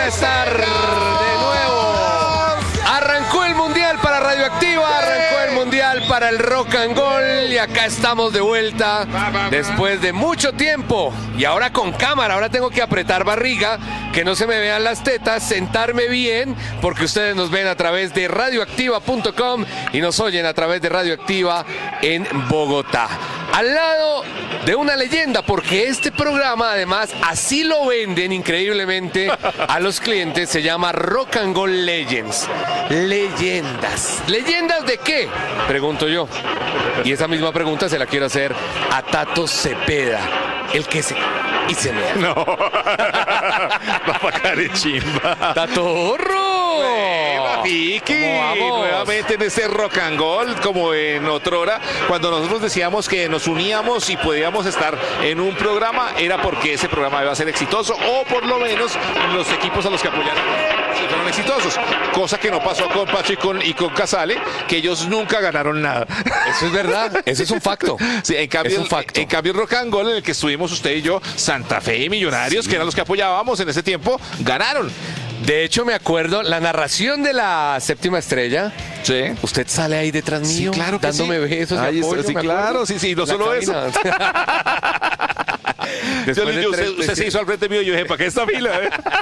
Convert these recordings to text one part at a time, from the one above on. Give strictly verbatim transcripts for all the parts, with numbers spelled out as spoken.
a estar de nuevo. Arrancó el Mundial para Radioactiva, arrancó el Mundial para el Rock and Roll y acá estamos de vuelta después de mucho tiempo. Y ahora con cámara, ahora tengo que apretar barriga, que no se me vean las tetas, sentarme bien, porque ustedes nos ven a través de radioactiva punto com y nos oyen a través de Radioactiva en Bogotá. Al lado de una leyenda, porque este programa además así lo venden increíblemente a los clientes, se llama Rock and Roll Legends. Leyendas. ¿Leyendas de qué? Pregunto yo. Y esa misma pregunta se la quiero hacer a Tato Cepeda, el que se... y se me... No. Va para carechimba. ¡Tatorro! Vicky, nuevamente en este rock and roll, como en otrora, cuando nosotros decíamos que nos uníamos y podíamos estar en un programa, era porque ese programa iba a ser exitoso, o por lo menos los equipos a los que apoyaron fueron exitosos, cosa que no pasó con Pacho y con, y con Casale, que ellos nunca ganaron nada. Eso es verdad, eso es un facto. Sí, en cambio, es un facto. En cambio, rock and roll, en el que estuvimos usted y yo, Santa Fe y Millonarios, sí, que eran los que apoyábamos en ese tiempo, ganaron. De hecho, me acuerdo, la narración de la séptima estrella. Sí. Usted sale ahí detrás mío, sí, claro que dándome sí. besos. Ahí apoyo, está, sí, claro, sí, sí, no solo cabina. eso. Yo, yo, usted, tres, usted se hizo al frente mío y yo dije, ¿para qué esta fila?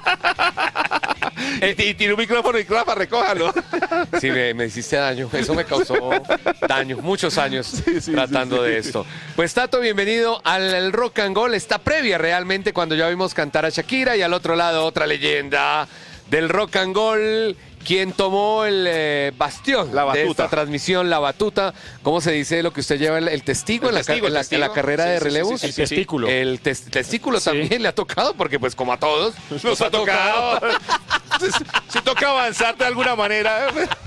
Eh? y, y tiene un micrófono y clapa, recójalo. Sí, me, me hiciste daño. Eso me causó daño. Muchos años sí, sí, tratando sí, sí, de esto. Pues Tato, bienvenido al, al Rock and Roll. Está previa realmente cuando ya vimos cantar a Shakira y al otro lado otra leyenda del Rock and Roll. ¿Quién tomó el eh, bastión la de esta transmisión, la batuta? ¿Cómo se dice lo que usted lleva, el, el testigo, el en, testigo, la, el testigo. en la carrera sí, de sí, relevos? Sí, sí, sí, el sí, testículo. Sí. El tes, testículo sí. También le ha tocado, porque pues como a todos nos, nos ha tocado. Si sí, toca avanzar de alguna manera.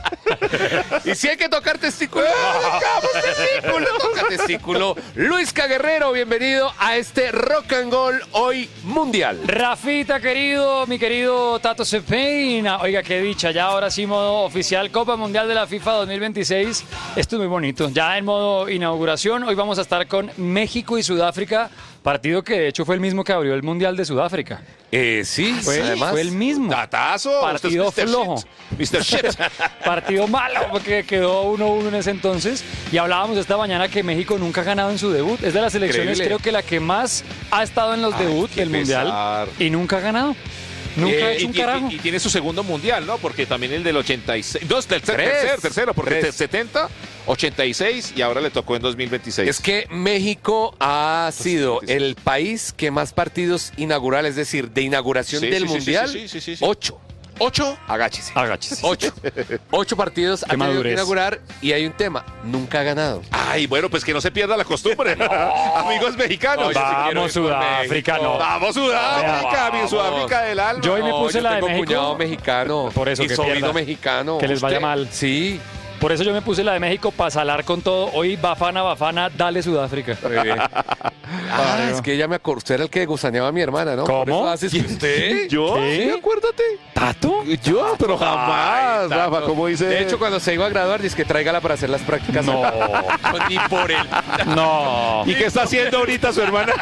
Y si hay que tocar testículo, tocamos testículo, toca testículo. Luis Caguerrero, bienvenido a este Rock and Roll hoy mundial. Rafita, querido, mi querido Tato Cepeda. Oiga, qué dicha, ya ahora sí modo oficial, Copa Mundial de la FIFA dos mil veintiséis. Esto es muy bonito. Ya en modo inauguración, hoy vamos a estar con México y Sudáfrica, partido que de hecho fue el mismo que abrió el Mundial de Sudáfrica. Eh, sí, fue, además. Fue el mismo. Datazo. Partido flojo. mister Shit. Partido malo, porque quedó uno uno en ese entonces. Y hablábamos esta mañana que México nunca ha ganado en su debut. Es de las selecciones, Increíble. creo que la que más ha estado en los debuts del Mundial. Pesar. Y nunca ha ganado. Nunca eh, ha hecho un y, carajo. Y, y tiene su segundo mundial, ¿no? Porque también el del ochenta y seis. Dos, tercer, Tres. tercer, tercero, porque Tres. setenta, ochenta y seis y ahora le tocó en dos mil veintiséis. Es que México ha sido el país que más partidos inaugurales, es decir, de inauguración sí, del sí, Mundial, sí, sí, sí, sí, sí. ocho. ¿Ocho? Agáchese. Agáchese. Ocho. Ocho partidos ha tenido madurez. que inaugurar y hay un tema. Nunca ha ganado. Ay, bueno, pues que no se pierda la costumbre. No. Amigos mexicanos. No, yo sí quiero Vamos, ir por Sudáfrica, México. no. Vamos, Sudáfrica, mi Vamos. Sudáfrica del alma. Yo hoy me No, puse yo la de tengo México. cuñado mexicano. Por eso y que sobrino pierda. mexicano. Que les vaya ¿Usted? mal. Sí. Por eso yo me puse la de México para salar con todo. Hoy Bafana, Bafana, dale Sudáfrica. Muy bien. Ah, es que ella me acordó. Usted era el que gusaneaba a mi hermana, ¿no? ¿Cómo? Por eso haces usted. ¿Yo? ¿Sí? Sí, acuérdate. ¿Tato? Yo, pero jamás, Ay, Rafa, Tato. como dice. De hecho, cuando se iba a graduar, dice que tráigala para hacer las prácticas. No. Ni por él. No. ¿Y qué está haciendo ahorita su hermana?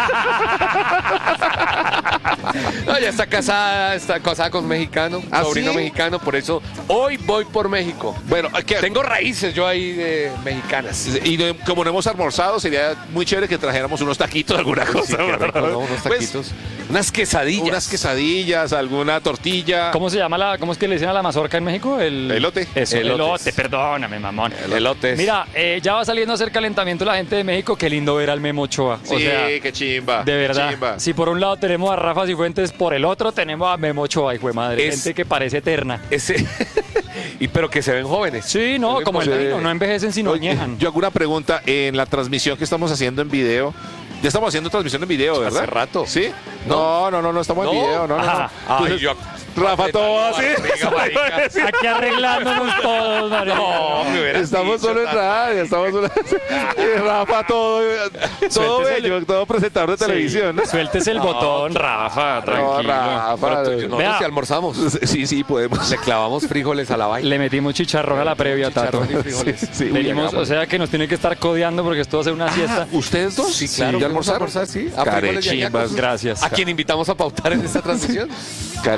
No, ya está casada, está casada con un mexicano, ¿Ah, sobrino sí? mexicano, por eso hoy voy por México. Bueno, ¿qué? Tengo raíces yo ahí de mexicanas. Y no- como no hemos almorzado, sería muy chévere que trajéramos unos taquitos, alguna cosa. Sí, qué rico, ¿no? Unos Pues, taquitos. Unas quesadillas. unas quesadillas, alguna tortilla. ¿Cómo se llama la, cómo es que le dicen a la mazorca en México? El Elote. Eso, Elotes. elote, perdóname, mamón. Elotes. Mira, eh, ya va saliendo a hacer calentamiento la gente de México. Qué lindo ver al Memo Ochoa. Sí, O sea, qué chimba. de verdad. Chimba. Si por un lado tenemos a Rafa Cifuentes, por el otro tenemos a Memo Ochoa, hijo de madre. Es- Gente que parece eterna. Ese. y pero que se ven jóvenes. Sí, no, Se como ven el jóvenes. vino, no envejecen sino Oye, añejan. yo hago una pregunta en la transmisión que estamos haciendo en video. Ya estamos haciendo transmisión en video, ¿verdad? Hace rato. ¿Sí? No, no, no, no estamos en ¿No? video. No, no, no. Ajá. Ay, Entonces, yo. Rafa, todo así. Barriga, marica. Aquí arreglándonos todos, marica. No, me hubieras Estamos dicho, solo en Tato. radio, estamos solo. Y Rafa, todo, todo Suéltese el- bello, todo presentador de Sí. televisión. Sueltes el No, botón, Rafa, tranquilo. Rafa, Pero tú- nosotros Vea. sí almorzamos. Sí, sí, podemos. Le clavamos frijoles a la vaina. Le metimos chicharrón a la previa, Tato. Chicharrón y frijoles. Sí, sí, Venimos, hagamos. o sea que nos tiene que estar codeando porque esto va a ser una siesta. ¿Ustedes dos? Sí, claro. ¿Ya fuimos a almorzaron? almorzar, sí. A frijoles y Carechimbas. hallacos. Gracias. ¿A quién invitamos a pautar en esta transmisión? Carechimbas. Qué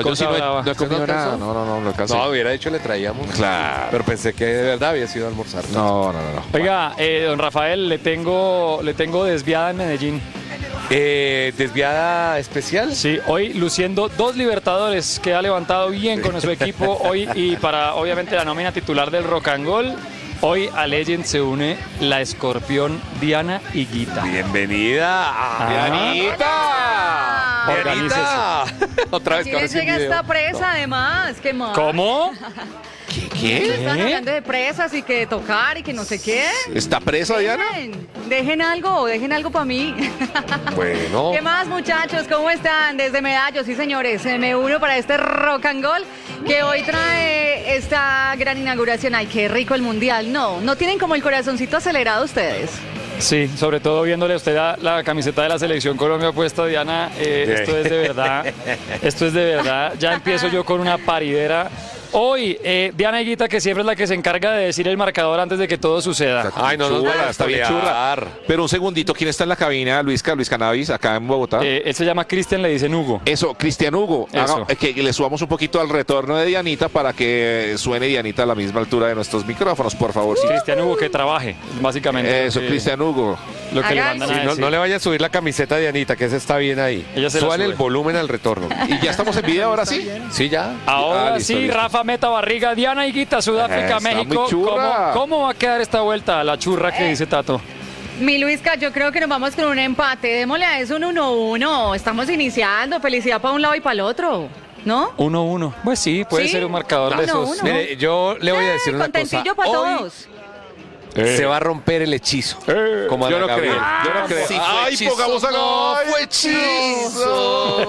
yo sí cosa no, he- brava. no he comido ¿Usted no nada. alcanzó? No, no, no, no alcancé. No, hubiera dicho le traíamos. Claro. Pero pensé que de verdad había sido a almorzar. No, no, no. no. Oiga, eh, don Rafael, le tengo, le tengo desviada en Medellín. Eh, ¿Desviada especial? Sí, hoy luciendo dos Libertadores que ha levantado bien con su equipo hoy y para obviamente la nómina titular del Rock and Roll. Hoy a Legend se une la escorpión Diana Higuita. Bienvenida. Ah. Dianita. Organícese. Dianita. Otra vez Así que ahora les sí llega video. esta presa, además. ¿Qué más? ¿Cómo? ¿Qué? Están ¿Qué? hablando de presas y que de tocar y que no sé qué. ¿Está presa, Diana? Dejen, dejen algo, dejen algo para mí. Bueno. ¿Qué más, muchachos? ¿Cómo están? Desde Medallo, sí, señores. eh, Me uno para este Rock and Roll que hoy trae esta gran inauguración. Ay, qué rico el mundial. No, no tienen como el corazoncito acelerado ustedes. Sí, sobre todo viéndole a usted la, la camiseta de la Selección Colombia puesta, Diana, eh, Sí. esto es de verdad, esto es de verdad. Ya empiezo yo con una paridera. Hoy, eh, Diana Higuita, que siempre es la que se encarga de decir el marcador antes de que todo suceda. Ay, no nos Churra, vayas a está bien pelear. churra. Pero un segundito, ¿quién está en la cabina? Luisca, Luis Cannabis, acá en Bogotá. Eh, él se llama Cristian, le dicen Hugo. Eso, Cristian Hugo, Eso. haga- eh, que le subamos un poquito al retorno de Dianita para que suene Dianita a la misma altura de nuestros micrófonos, por favor. Sí. Cristian Hugo, que trabaje, básicamente. Eso, Eh, Cristian Hugo. Lo que le Haga mandan a algo. No, decir. no le vaya a subir la camiseta de Dianita, que esa está bien ahí. Ella se la Súbale sube. el volumen al retorno. Y ya estamos en video ahora sí. Sí, ya. Ahora Ah, listo, sí, listo. Rafa Meta Barriga, Diana Higuita, Sudáfrica, Está muy México. churra. ¿Cómo, cómo va a quedar esta vuelta? La churra que dice Tato. Mi Luisca, yo creo que nos vamos con un empate. Démosle a eso un uno uno. Estamos iniciando. Felicidad para un lado y para el otro. ¿No? uno uno. Pues sí, puede Sí. ser un marcador de Uno, esos. uno. Mire, yo le voy a decir Eh, una cosa. contentillo para Hoy todos. se va a romper el hechizo. Como Yo Ana no Gabriel. creo, yo no creo. Sí fue Ay, hechizo, pongamos a- no, Ay, fue hechizo.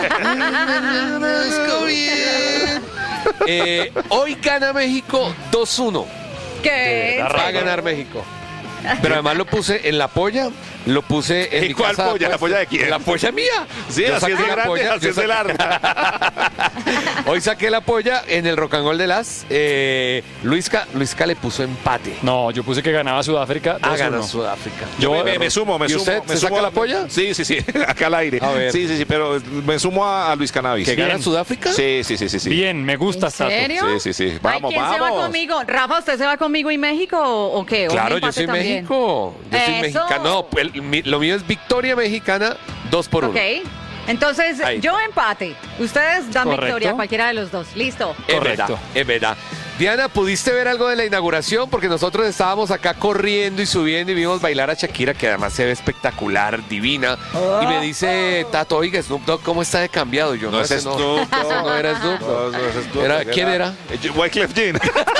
Eh, hoy gana México dos uno. ¿Qué? verdad, Va a ganar México. Pero además lo puse en la polla, lo puse en ¿Y mi cuál casa polla? ¿La apuestas. polla de quién? La polla mía. Sí, Yo así saqué es de la grande, polla, así yo es de saqué- larga. Hoy saqué la polla en el Rock and Roll de las. Eh, Luisca, Luisca le puso empate. No, yo puse que ganaba Sudáfrica. Ah, dos ganó uno. Sudáfrica. Yo me, me- me sumo, me ¿Y sumo. usted me se sumo saca a- la polla? Sí, sí, sí, acá al aire. A ver. Sí, sí, sí, pero me sumo a, a Luis Cannabis. ¿Que gana Bien. Sudáfrica? Sí, sí, sí, sí, sí. Bien, me gusta ¿En Tato. serio? Sí, sí, sí. Ay, Vamos, ¿quién se va vamos. conmigo? Rafa, ¿usted se va conmigo y México o, o qué? ¿O un Claro, yo empate soy también? México. Yo soy Eso. mexicano. No, el- mi- lo mío es victoria mexicana, dos por uno. Ok. Entonces, Ahí. yo empate. Ustedes dan Correcto. victoria a cualquiera de los dos. Listo. Es Correcto. verdad, es verdad. Diana, ¿pudiste ver algo de la inauguración? Porque nosotros estábamos acá corriendo y subiendo y vimos bailar a Shakira, que además se ve espectacular, divina. Y me dice Tato, oiga, Snoop Dogg, ¿cómo está de cambiado? Y yo, No ese es Snoop Dogg. ese no era Snoop Dogg. No, no es Snoop Era- Dogg, ¿quién era? Eh, Wyclef Jean.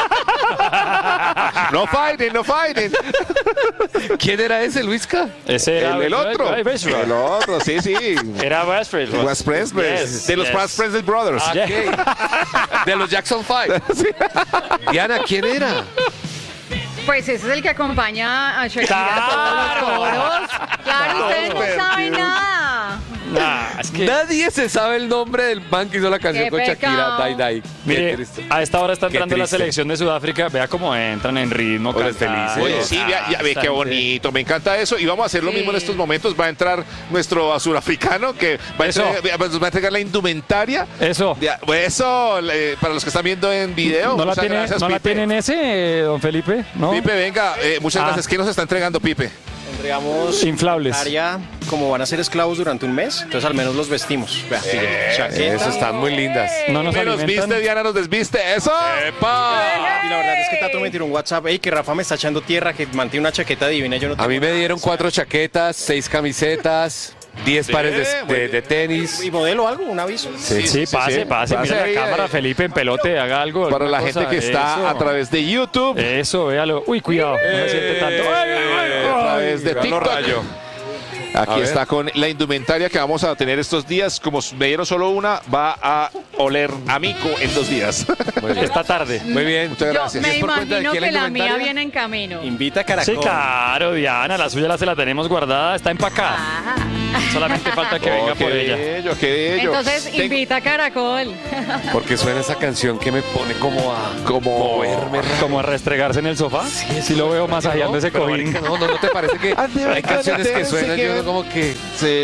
No fighting, no fighting. ¿Quién era ese, Luisca? Ese era El, el otro. Ay, West El otro, sí, sí. Era West Presley. West Presley. Yes, de los yes. West Presley Brothers. Ah, ok. De los Jackson Five. Diana, ¿quién era? Pues ese es el que acompaña a Shakira a todos los coros. Claro, ustedes no saben nada. Nah, es que, Nadie se sabe el nombre del man que hizo la canción Qué con Shakira, pecado. Dai Dai. Qué mire, triste. a esta hora está Qué entrando la triste. selección de Sudáfrica. Vea cómo entran en ritmo, Hola, cantando. felices. Oye, sí, ya, ya ve qué bonito, me encanta eso. Y vamos a hacer lo Sí. mismo en estos momentos. Va a entrar nuestro surafricano que va a, Eso. entregar, nos va a entregar la indumentaria. Eso. Ya, pues eso, eh, para los que están viendo en video. ¿No la, muchas tiene, gracias, ¿no la Pipe. tienen ese, eh, don Felipe? ¿No? Pipe, venga, eh, muchas Ah. gracias. ¿Qué nos está entregando Pipe? Entregamos Inflables. área, como van a ser esclavos durante un mes, entonces al menos los vestimos. Vea, fíjate, chaqueta. Eso están muy lindas. No nos Me nos alimentan. viste, Diana, nos desviste. ¡Eso! ¡Epa! Y la verdad es que Tato me tiró un WhatsApp, hey, que Rafa me está echando tierra, que mantiene una chaqueta divina, yo no A tengo mí me nada". dieron cuatro chaquetas, seis camisetas, diez Sí, pares de, muy de- bien. de tenis. ¿Y modelo algo? ¿Un aviso? Sí, sí, pase, pase, Pase mira ahí, la cámara, eh, Felipe, en pelote, haga algo. Para alguna la gente cosa, que está eso. a través de YouTube, Eso, véalo. Uy, cuidado, no se siente tanto. Ay, ay, ay, eh, a través de Lo TikTok. rayo. A Aquí ver. está con la indumentaria que vamos a tener estos días. Como me dieron solo una, va a oler a mico en dos días. Muy bien. Esta tarde. Muy bien. Muchas Yo gracias. me ¿Es por cuenta de imagino quién la que la mía indumentaria? viene en camino. Invita a Caracol. Sí, claro, Diana, la suya la se la tenemos guardada, está empacada. Ah. Solamente falta que venga Oh, qué por ella. bello, qué bello. Entonces Tengo- invita a Caracol. Porque suena esa canción que me pone como a Como- moverme. Como a restregarse en el sofá. Sí, lo veo masajeando ese Pero, cojín. marica, no, no, ¿no te parece que hay canciones que suenan y uno como que... Sí.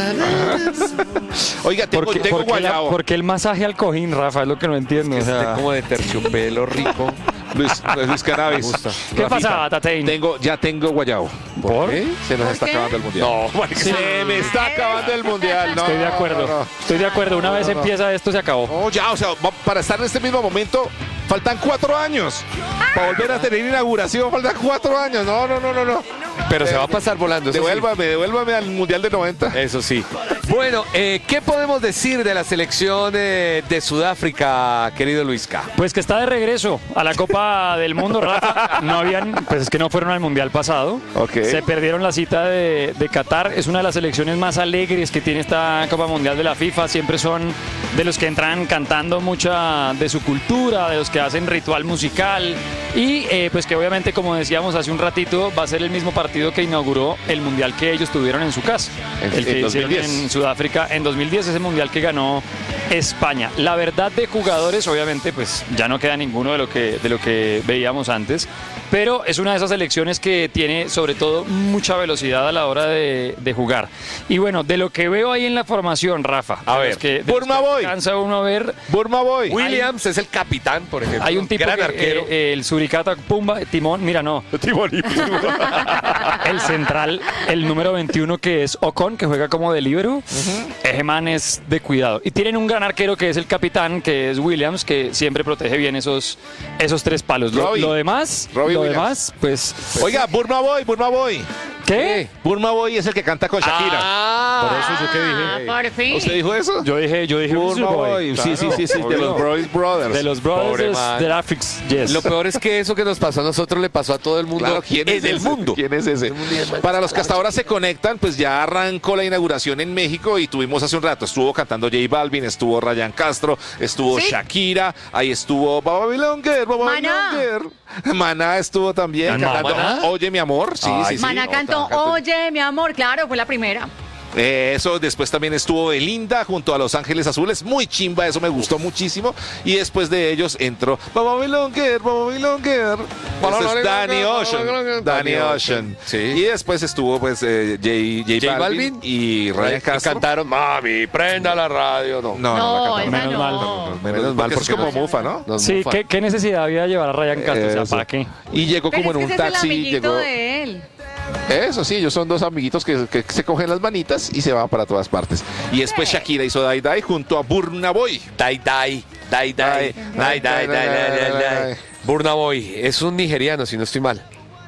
Oiga, tengo, ¿Por qué, tengo por qué la- guayabo. por qué el masaje al cojín, Rafa? Es lo que no entiendo. que o sea, esté como de terciopelo rico. Luis, Luis Cannabis. Me gusta. ¿Qué Rafita, pasaba, Tatein? Tengo, ya tengo guayabo. ¿Por? qué? Se nos ¿Por está qué? acabando el mundial. No, marica. Se me está acabando el mundial. No, Estoy de acuerdo. no, no. Estoy de acuerdo. Una vez empieza esto, se acabó. No, ya, o sea, va- para estar en este mismo momento, faltan cuatro años. Para volver a tener inauguración, faltan cuatro años. No, no, no, no, no. Pero se va a pasar volando. eso sí. Devuélvame, devuélvame al mundial de noventa. Eso sí. Bueno, eh, ¿qué podemos decir de la selección eh, de Sudáfrica, querido Luisca? Pues que está de regreso a la Copa del Mundo, Rafa. No habían, pues es que no fueron al Mundial pasado. Ok. Se perdieron la cita de, de Qatar. Es una de las selecciones más alegres que tiene esta Copa Mundial de la FIFA. Siempre son de los que entran cantando mucha de su cultura, de los que hacen ritual musical. Y eh, pues que obviamente, como decíamos hace un ratito, va a ser el mismo partido que inauguró el Mundial que ellos tuvieron en su casa. En- el que en hicieron dos mil diez. en Sudáfrica en dos mil diez, ese Mundial que ganó España. La verdad de jugadores, obviamente, pues ya no queda ninguno de lo que, de lo que veíamos antes, pero es una de esas selecciones que tiene sobre todo mucha velocidad a la hora de, de jugar. Y bueno, de lo que veo ahí en la formación, Rafa, A de ver, los que, de los que Burma Boy. alcanza uno a ver, Burma Boy. Williams es el capitán, por ejemplo. hay un tipo gran que, arquero. eh, eh, el Suricata Pumba, Timón, mira, no, el central, el número veintiuno que es Ocon, que juega como de líbero. Ese man es de cuidado. Y tienen un gran arquero que es el capitán, que es Williams, que siempre protege bien esos, esos tres palos. Lo, Robbie. lo demás, Robbie lo Williams. demás, pues... Oiga, Burma Boy, Burma Boy. ¿Qué? Burma Boy es el que canta con Shakira. Ah, Por eso yo qué dije. Ah, por fin. ¿Usted dijo eso? Yo dije, yo dije Burma Burma Boy. Sí, sí, sí, sí, de los Brothers Brothers. De los Pobre Brothers man. de Afrix, yes. Lo peor es que eso que nos pasó a nosotros le pasó a todo el mundo Claro, ¿quién es en el ese? mundo. ¿Quién es ese? Para los que hasta ahora se conectan, pues ya arrancó la inauguración en México y tuvimos hace un rato, estuvo cantando J Balvin, estuvo Ryan Castro, estuvo ¿Sí? Shakira, ahí estuvo Babylon Girl, Babylon Maná. Girl. Maná estuvo también Maná. cantando Maná. Oye mi amor, sí, Ay, sí, sí. Maná cantó, Cantó. oye, mi amor, claro, fue la primera. Eh, Eso, después también estuvo Belinda junto a Los Ángeles Azules, muy chimba, eso me gustó muchísimo. Y después de ellos entró Babylon Girl, Babylon Girl. Ese es Danny Ocean. Danny Ocean. Sí. Y después estuvo pues eh, J, J J Balvin, Balvin y Ryan Y Castro. cantaron, mami, prenda la radio. No, No, no, No, no, esa Menos no. mal. Menos, Menos mal, porque es porque como no- mufa, ¿no? nos Sí, mufa. ¿qué, ¿qué necesidad había de llevar a Ryan Castro? O sea, Eso. ¿para qué? Y llegó Pero como en es un que ese es el taxi, amiguito llegó. de él. Eso sí, ellos son dos amiguitos que, que se cogen las manitas y se van para todas partes. Y después Sí. Shakira hizo Dai Dai junto a Burna Boy. Dai, dai, dai, dai, dai, dai, dai, dai, dai, dai. Burna Boy es un nigeriano, si no estoy mal.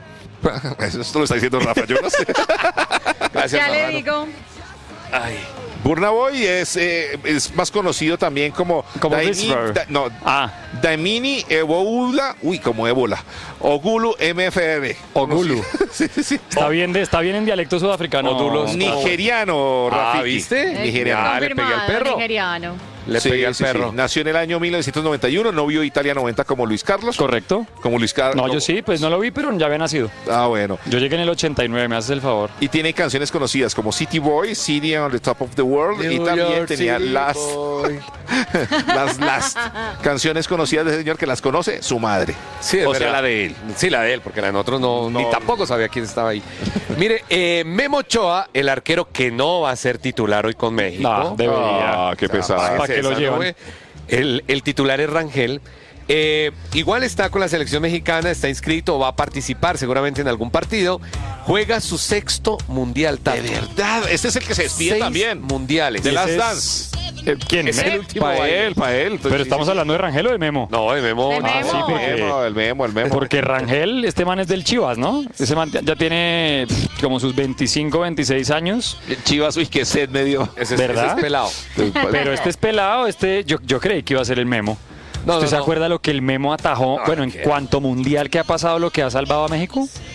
Eso lo está diciendo Rafa, yo no sé. Gracias, Ya le Marrano. digo. Ay, Burna Boy es, eh, es más conocido también como, Como Daini- Whisper. Da- no, Ah, Daimini Ebola, uy, como ébola, Ogulu M F R. Ogulu. Sí, sí, sí. Está bien, de, está bien en dialecto sudafricano. Odulos. Nigeriano, Ah, Rafiki. ¿viste? Nigeriano. Ah, le pegué al Confirmado, perro. nigeriano. le Sí, pegué al sí, sí. perro. Nació en el año mil novecientos noventa y uno, no vio Italia noventa como Luis Carlos. ¿Correcto? Como Luis Carlos. No, yo sí, pues no lo vi, pero ya había nacido. Ah, bueno. Yo llegué en el ochenta y nueve, me haces el favor. Y tiene canciones conocidas como City Boy, City on the Top of the World. y New también York tenía City las, Boy. las, las canciones conocidas de ese señor que las conoce su madre. Sí, es o sea, verdad. la de él. Sí, la de él, porque la de nosotros no, No. ni tampoco sabía quién estaba ahí. Mire, eh, Memo Ochoa, el arquero que no va a ser titular hoy con México. No, debería. Ah, qué pesado. Bájese ¿Para qué lo esa llevan? nube. El, el titular es Rangel. Eh, igual está con la selección mexicana, está inscrito, va a participar seguramente en algún partido. Juega su sexto mundial, Tato. De verdad, este es el que se despide Seis también. mundiales. De ¿Y Last ese Dance. es- eh, ¿Quién? Es el ¿Memo? último Para baile. él, para él. Pero estamos hablando de Rangel o de Memo. No, de Memo. De no. Memo. sí, porque- El memo, el memo, el memo. Porque Rangel, este man es del Chivas, ¿no? Ese man ya tiene pff, como sus veinticinco, veintiséis años. Chivas, uy, qué sed me dio. Ese, es- ¿Verdad? ese es pelado. Pero este es pelado, este yo, yo creí que iba a ser el Memo. No, ¿Usted no, se no. acuerda lo que el Memo atajó? Ah, bueno, en qué- cuanto mundial que ha pasado, lo que ha salvado a México.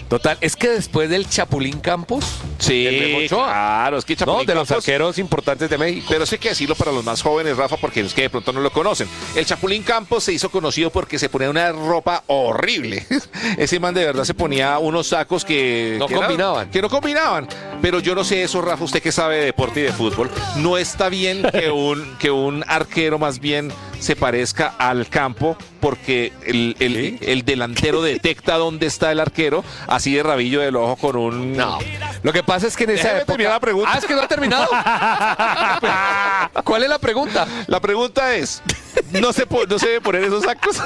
Total, es que después del Chapulín Campos, Sí, el Memo Ochoa, claro, es que Chapulín ¿no? de los Campos- arqueros importantes de México. Pero eso hay que decirlo para los más jóvenes, Rafa, porque es que de pronto no lo conocen. El Chapulín Campos se hizo conocido porque se ponía una ropa horrible. Ese man de verdad se ponía unos sacos que... No que eran- combinaban. que no combinaban. Pero yo no sé eso, Rafa, usted que sabe de deporte y de fútbol, no está bien que un, que un arquero más bien se parezca al campo porque el, el, ¿Sí? el delantero detecta dónde está el arquero, así de rabillo del ojo con un... No. Lo que pasa es que en esa Déjeme época... terminar la pregunta. Ah, es que no ha terminado. ¿Cuál es la pregunta? La pregunta es, ¿no se, po- no se debe poner esos sacos?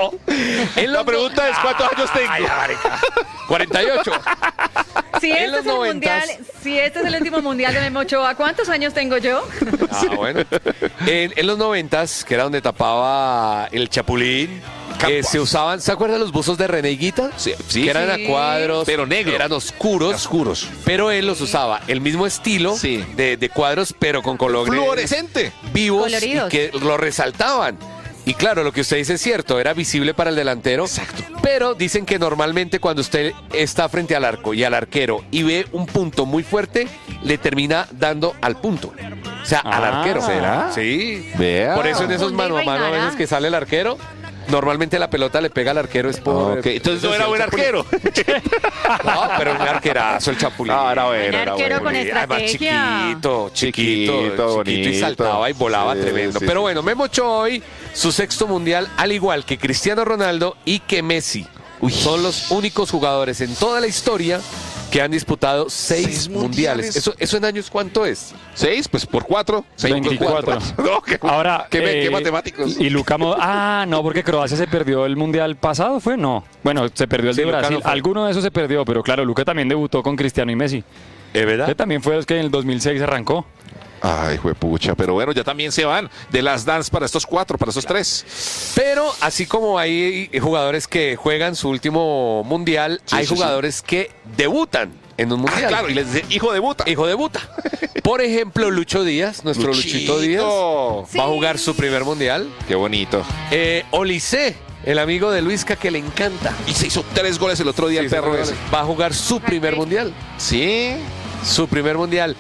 En La los pregunta es, ¿cuántos años tengo? cuarenta y ocho. Si En este los es el noventas. mundial, si este es el último mundial de Memo Ochoa, ¿cuántos años tengo yo? Ah, bueno. En, en los noventas, que era donde tapaba el Chapulín, eh, se usaban, ¿se acuerdan los buzos de René Higuita? Sí, sí. Que eran Sí. a cuadros, Pero negro. eran oscuros, Oscuros. pero él los usaba el mismo estilo Sí. de, de cuadros, pero con colores Fluorescente. vivos Coloridos. y que lo resaltaban. Y claro, lo que usted dice es cierto, era visible para el delantero. Exacto. Pero dicen que normalmente cuando usted está frente al arco y al arquero y ve un punto muy fuerte, le termina dando al punto. O sea, al Ah, arquero. ¿será? Sí. Vea. Por eso en esos Confunde y mano a mano a reinará. veces que sale el arquero, normalmente la pelota le pega al arquero es por... Ok, entonces no eso era sí, buen el Chapulín. arquero. No, pero un arquerazo el Chapulín. Ah, era bueno, Un era arquero bueno. con Sí, además estrategia. chiquito, chiquito, Chiquito, chiquito, y bonito. saltaba y volaba Sí, tremendo. sí, Pero sí. bueno, Memo Ochoa hoy, su sexto mundial, al igual que Cristiano Ronaldo y que Messi. Son los únicos jugadores en toda la historia que han disputado seis, Seis mundiales. mundiales. ¿Eso, ¿Eso en años cuánto es? ¿Seis? Pues por cuatro. Seis por veinticuatro. cuatro. No, qué, Ahora, qué, me- eh, qué matemáticos. Y Luka Mo- Ah, no, porque Croacia se perdió el mundial pasado, ¿fue? No. Bueno, se perdió el Sí, de Luka Brasil. no fue. Alguno de esos se perdió, pero claro, Luka también debutó con Cristiano y Messi. ¿Es verdad? Él también fue el que en el dos mil seis arrancó. Ay, juepucha. Pero bueno, ya también se van de las dance para estos cuatro, para estos tres. Pero así como hay jugadores que juegan su último mundial, Sí, hay sí, sí. jugadores que debutan en un Ah, mundial. claro, y les dice, hijo de buta. Hijo debuta. Por ejemplo, Lucho Díaz, nuestro Luchito, Díaz, Sí. va a jugar su primer mundial. Qué bonito. Eh, Olise, el amigo de Luisca que le encanta. Y se hizo tres goles el otro día el Sí, perro sí, ese. va a jugar su primer mundial. Sí. Su primer mundial.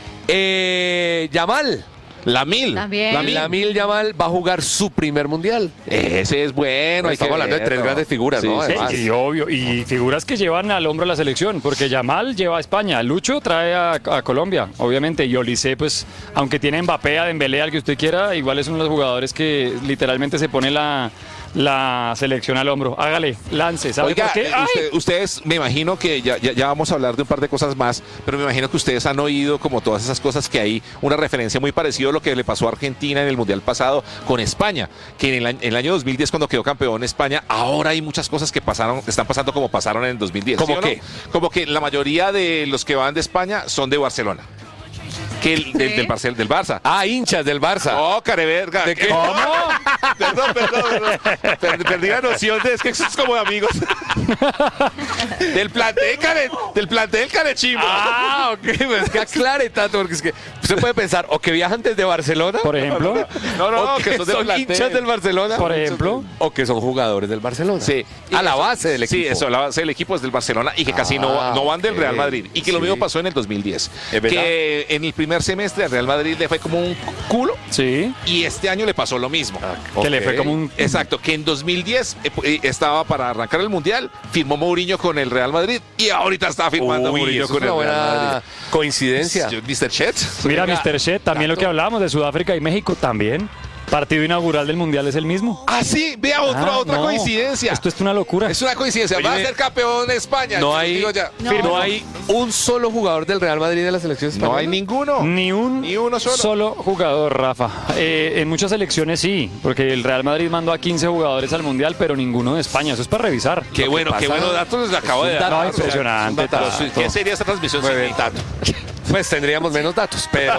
Eh, Yamal. La mil. También. La mil. Lamil Yamal va a jugar su primer mundial. Ese es bueno. hay Estamos que hablando de tres verlo. grandes figuras, Sí, ¿no? sí, Además. Sí, y obvio. Y figuras que llevan al hombro a la selección, porque Yamal lleva a España, Lucho trae a, a Colombia, obviamente, y Olise, pues, aunque tiene Mbappé, a Dembélé, al que usted quiera, igual es uno de los jugadores que literalmente se pone la, la selección al hombro. Hágale, lance, ¿sabe Oiga, por qué? eh, ¡Ay! usted- ustedes, me imagino que ya, ya, ya vamos a hablar de un par de cosas más, pero me imagino que ustedes han oído como todas esas cosas que hay una referencia muy parecida a lo que le pasó a Argentina en el Mundial pasado con España, que en el, año- en el año dos mil diez cuando quedó campeón España, ahora hay muchas cosas que pasaron, están pasando como pasaron en el dos mil diez. ¿Cómo ¿sí o no? qué? Como que la mayoría de los que van de España son de Barcelona. Que el, del, Sí. del, Barcel- del Barça. Ah, hinchas del Barça. Oh, careverga. ¿De qué? ¿Cómo? Perdón, perdón, perdón. Per- Perdí la noción de es que eso es como de amigos. del plantel care, del plantel Carechimbo. Ah, ok, pues que aclare tanto, porque es que usted puede pensar, o que viajan desde Barcelona, Por ejemplo, No, no, o no, que, que son de son plantel. hinchas del Barcelona, por ejemplo, o que son jugadores del Barcelona. Sí. A la eso- base del equipo. Sí, eso, la base del equipo es del Barcelona y que casi no, Ah, no van del ok. Real Madrid. Y que lo Sí. mismo pasó en el dos mil diez. Es verdad. Que en el primer semestre al Real Madrid le fue como un culo sí, y este año le pasó lo mismo. que le Ok. fue como un... Exacto, que en dos mil diez eh, eh, estaba para arrancar el Mundial, firmó Mourinho con el Real Madrid y ahorita está firmando Uy, Mourinho eso con es el una Real buena Madrid. coincidencia. Yo, mister Chet. Mira, Venga, mister Chet, también lo Tato. que hablábamos de Sudáfrica y México, también. Partido inaugural del Mundial es el mismo. Ah, sí, vea otro- Ah, otra no. coincidencia. Esto es una locura. Es una coincidencia. Va a Oye, ser campeón de España. No se lo hay, digo ya. No. no hay un solo jugador del Real Madrid de la selección española. No hay ninguno. Ni un Ni uno solo. jugador, Rafa. Eh, en muchas selecciones sí, porque el Real Madrid mandó a quince jugadores al Mundial, pero ninguno de España. Eso es para revisar. Qué Lo que bueno, qué pasa- bueno dato les acabo de dar. No, impresionante, Pero, Tato. ¿qué sería esta transmisión Muy sin bien, mí? Tato. pues tendríamos menos datos, pero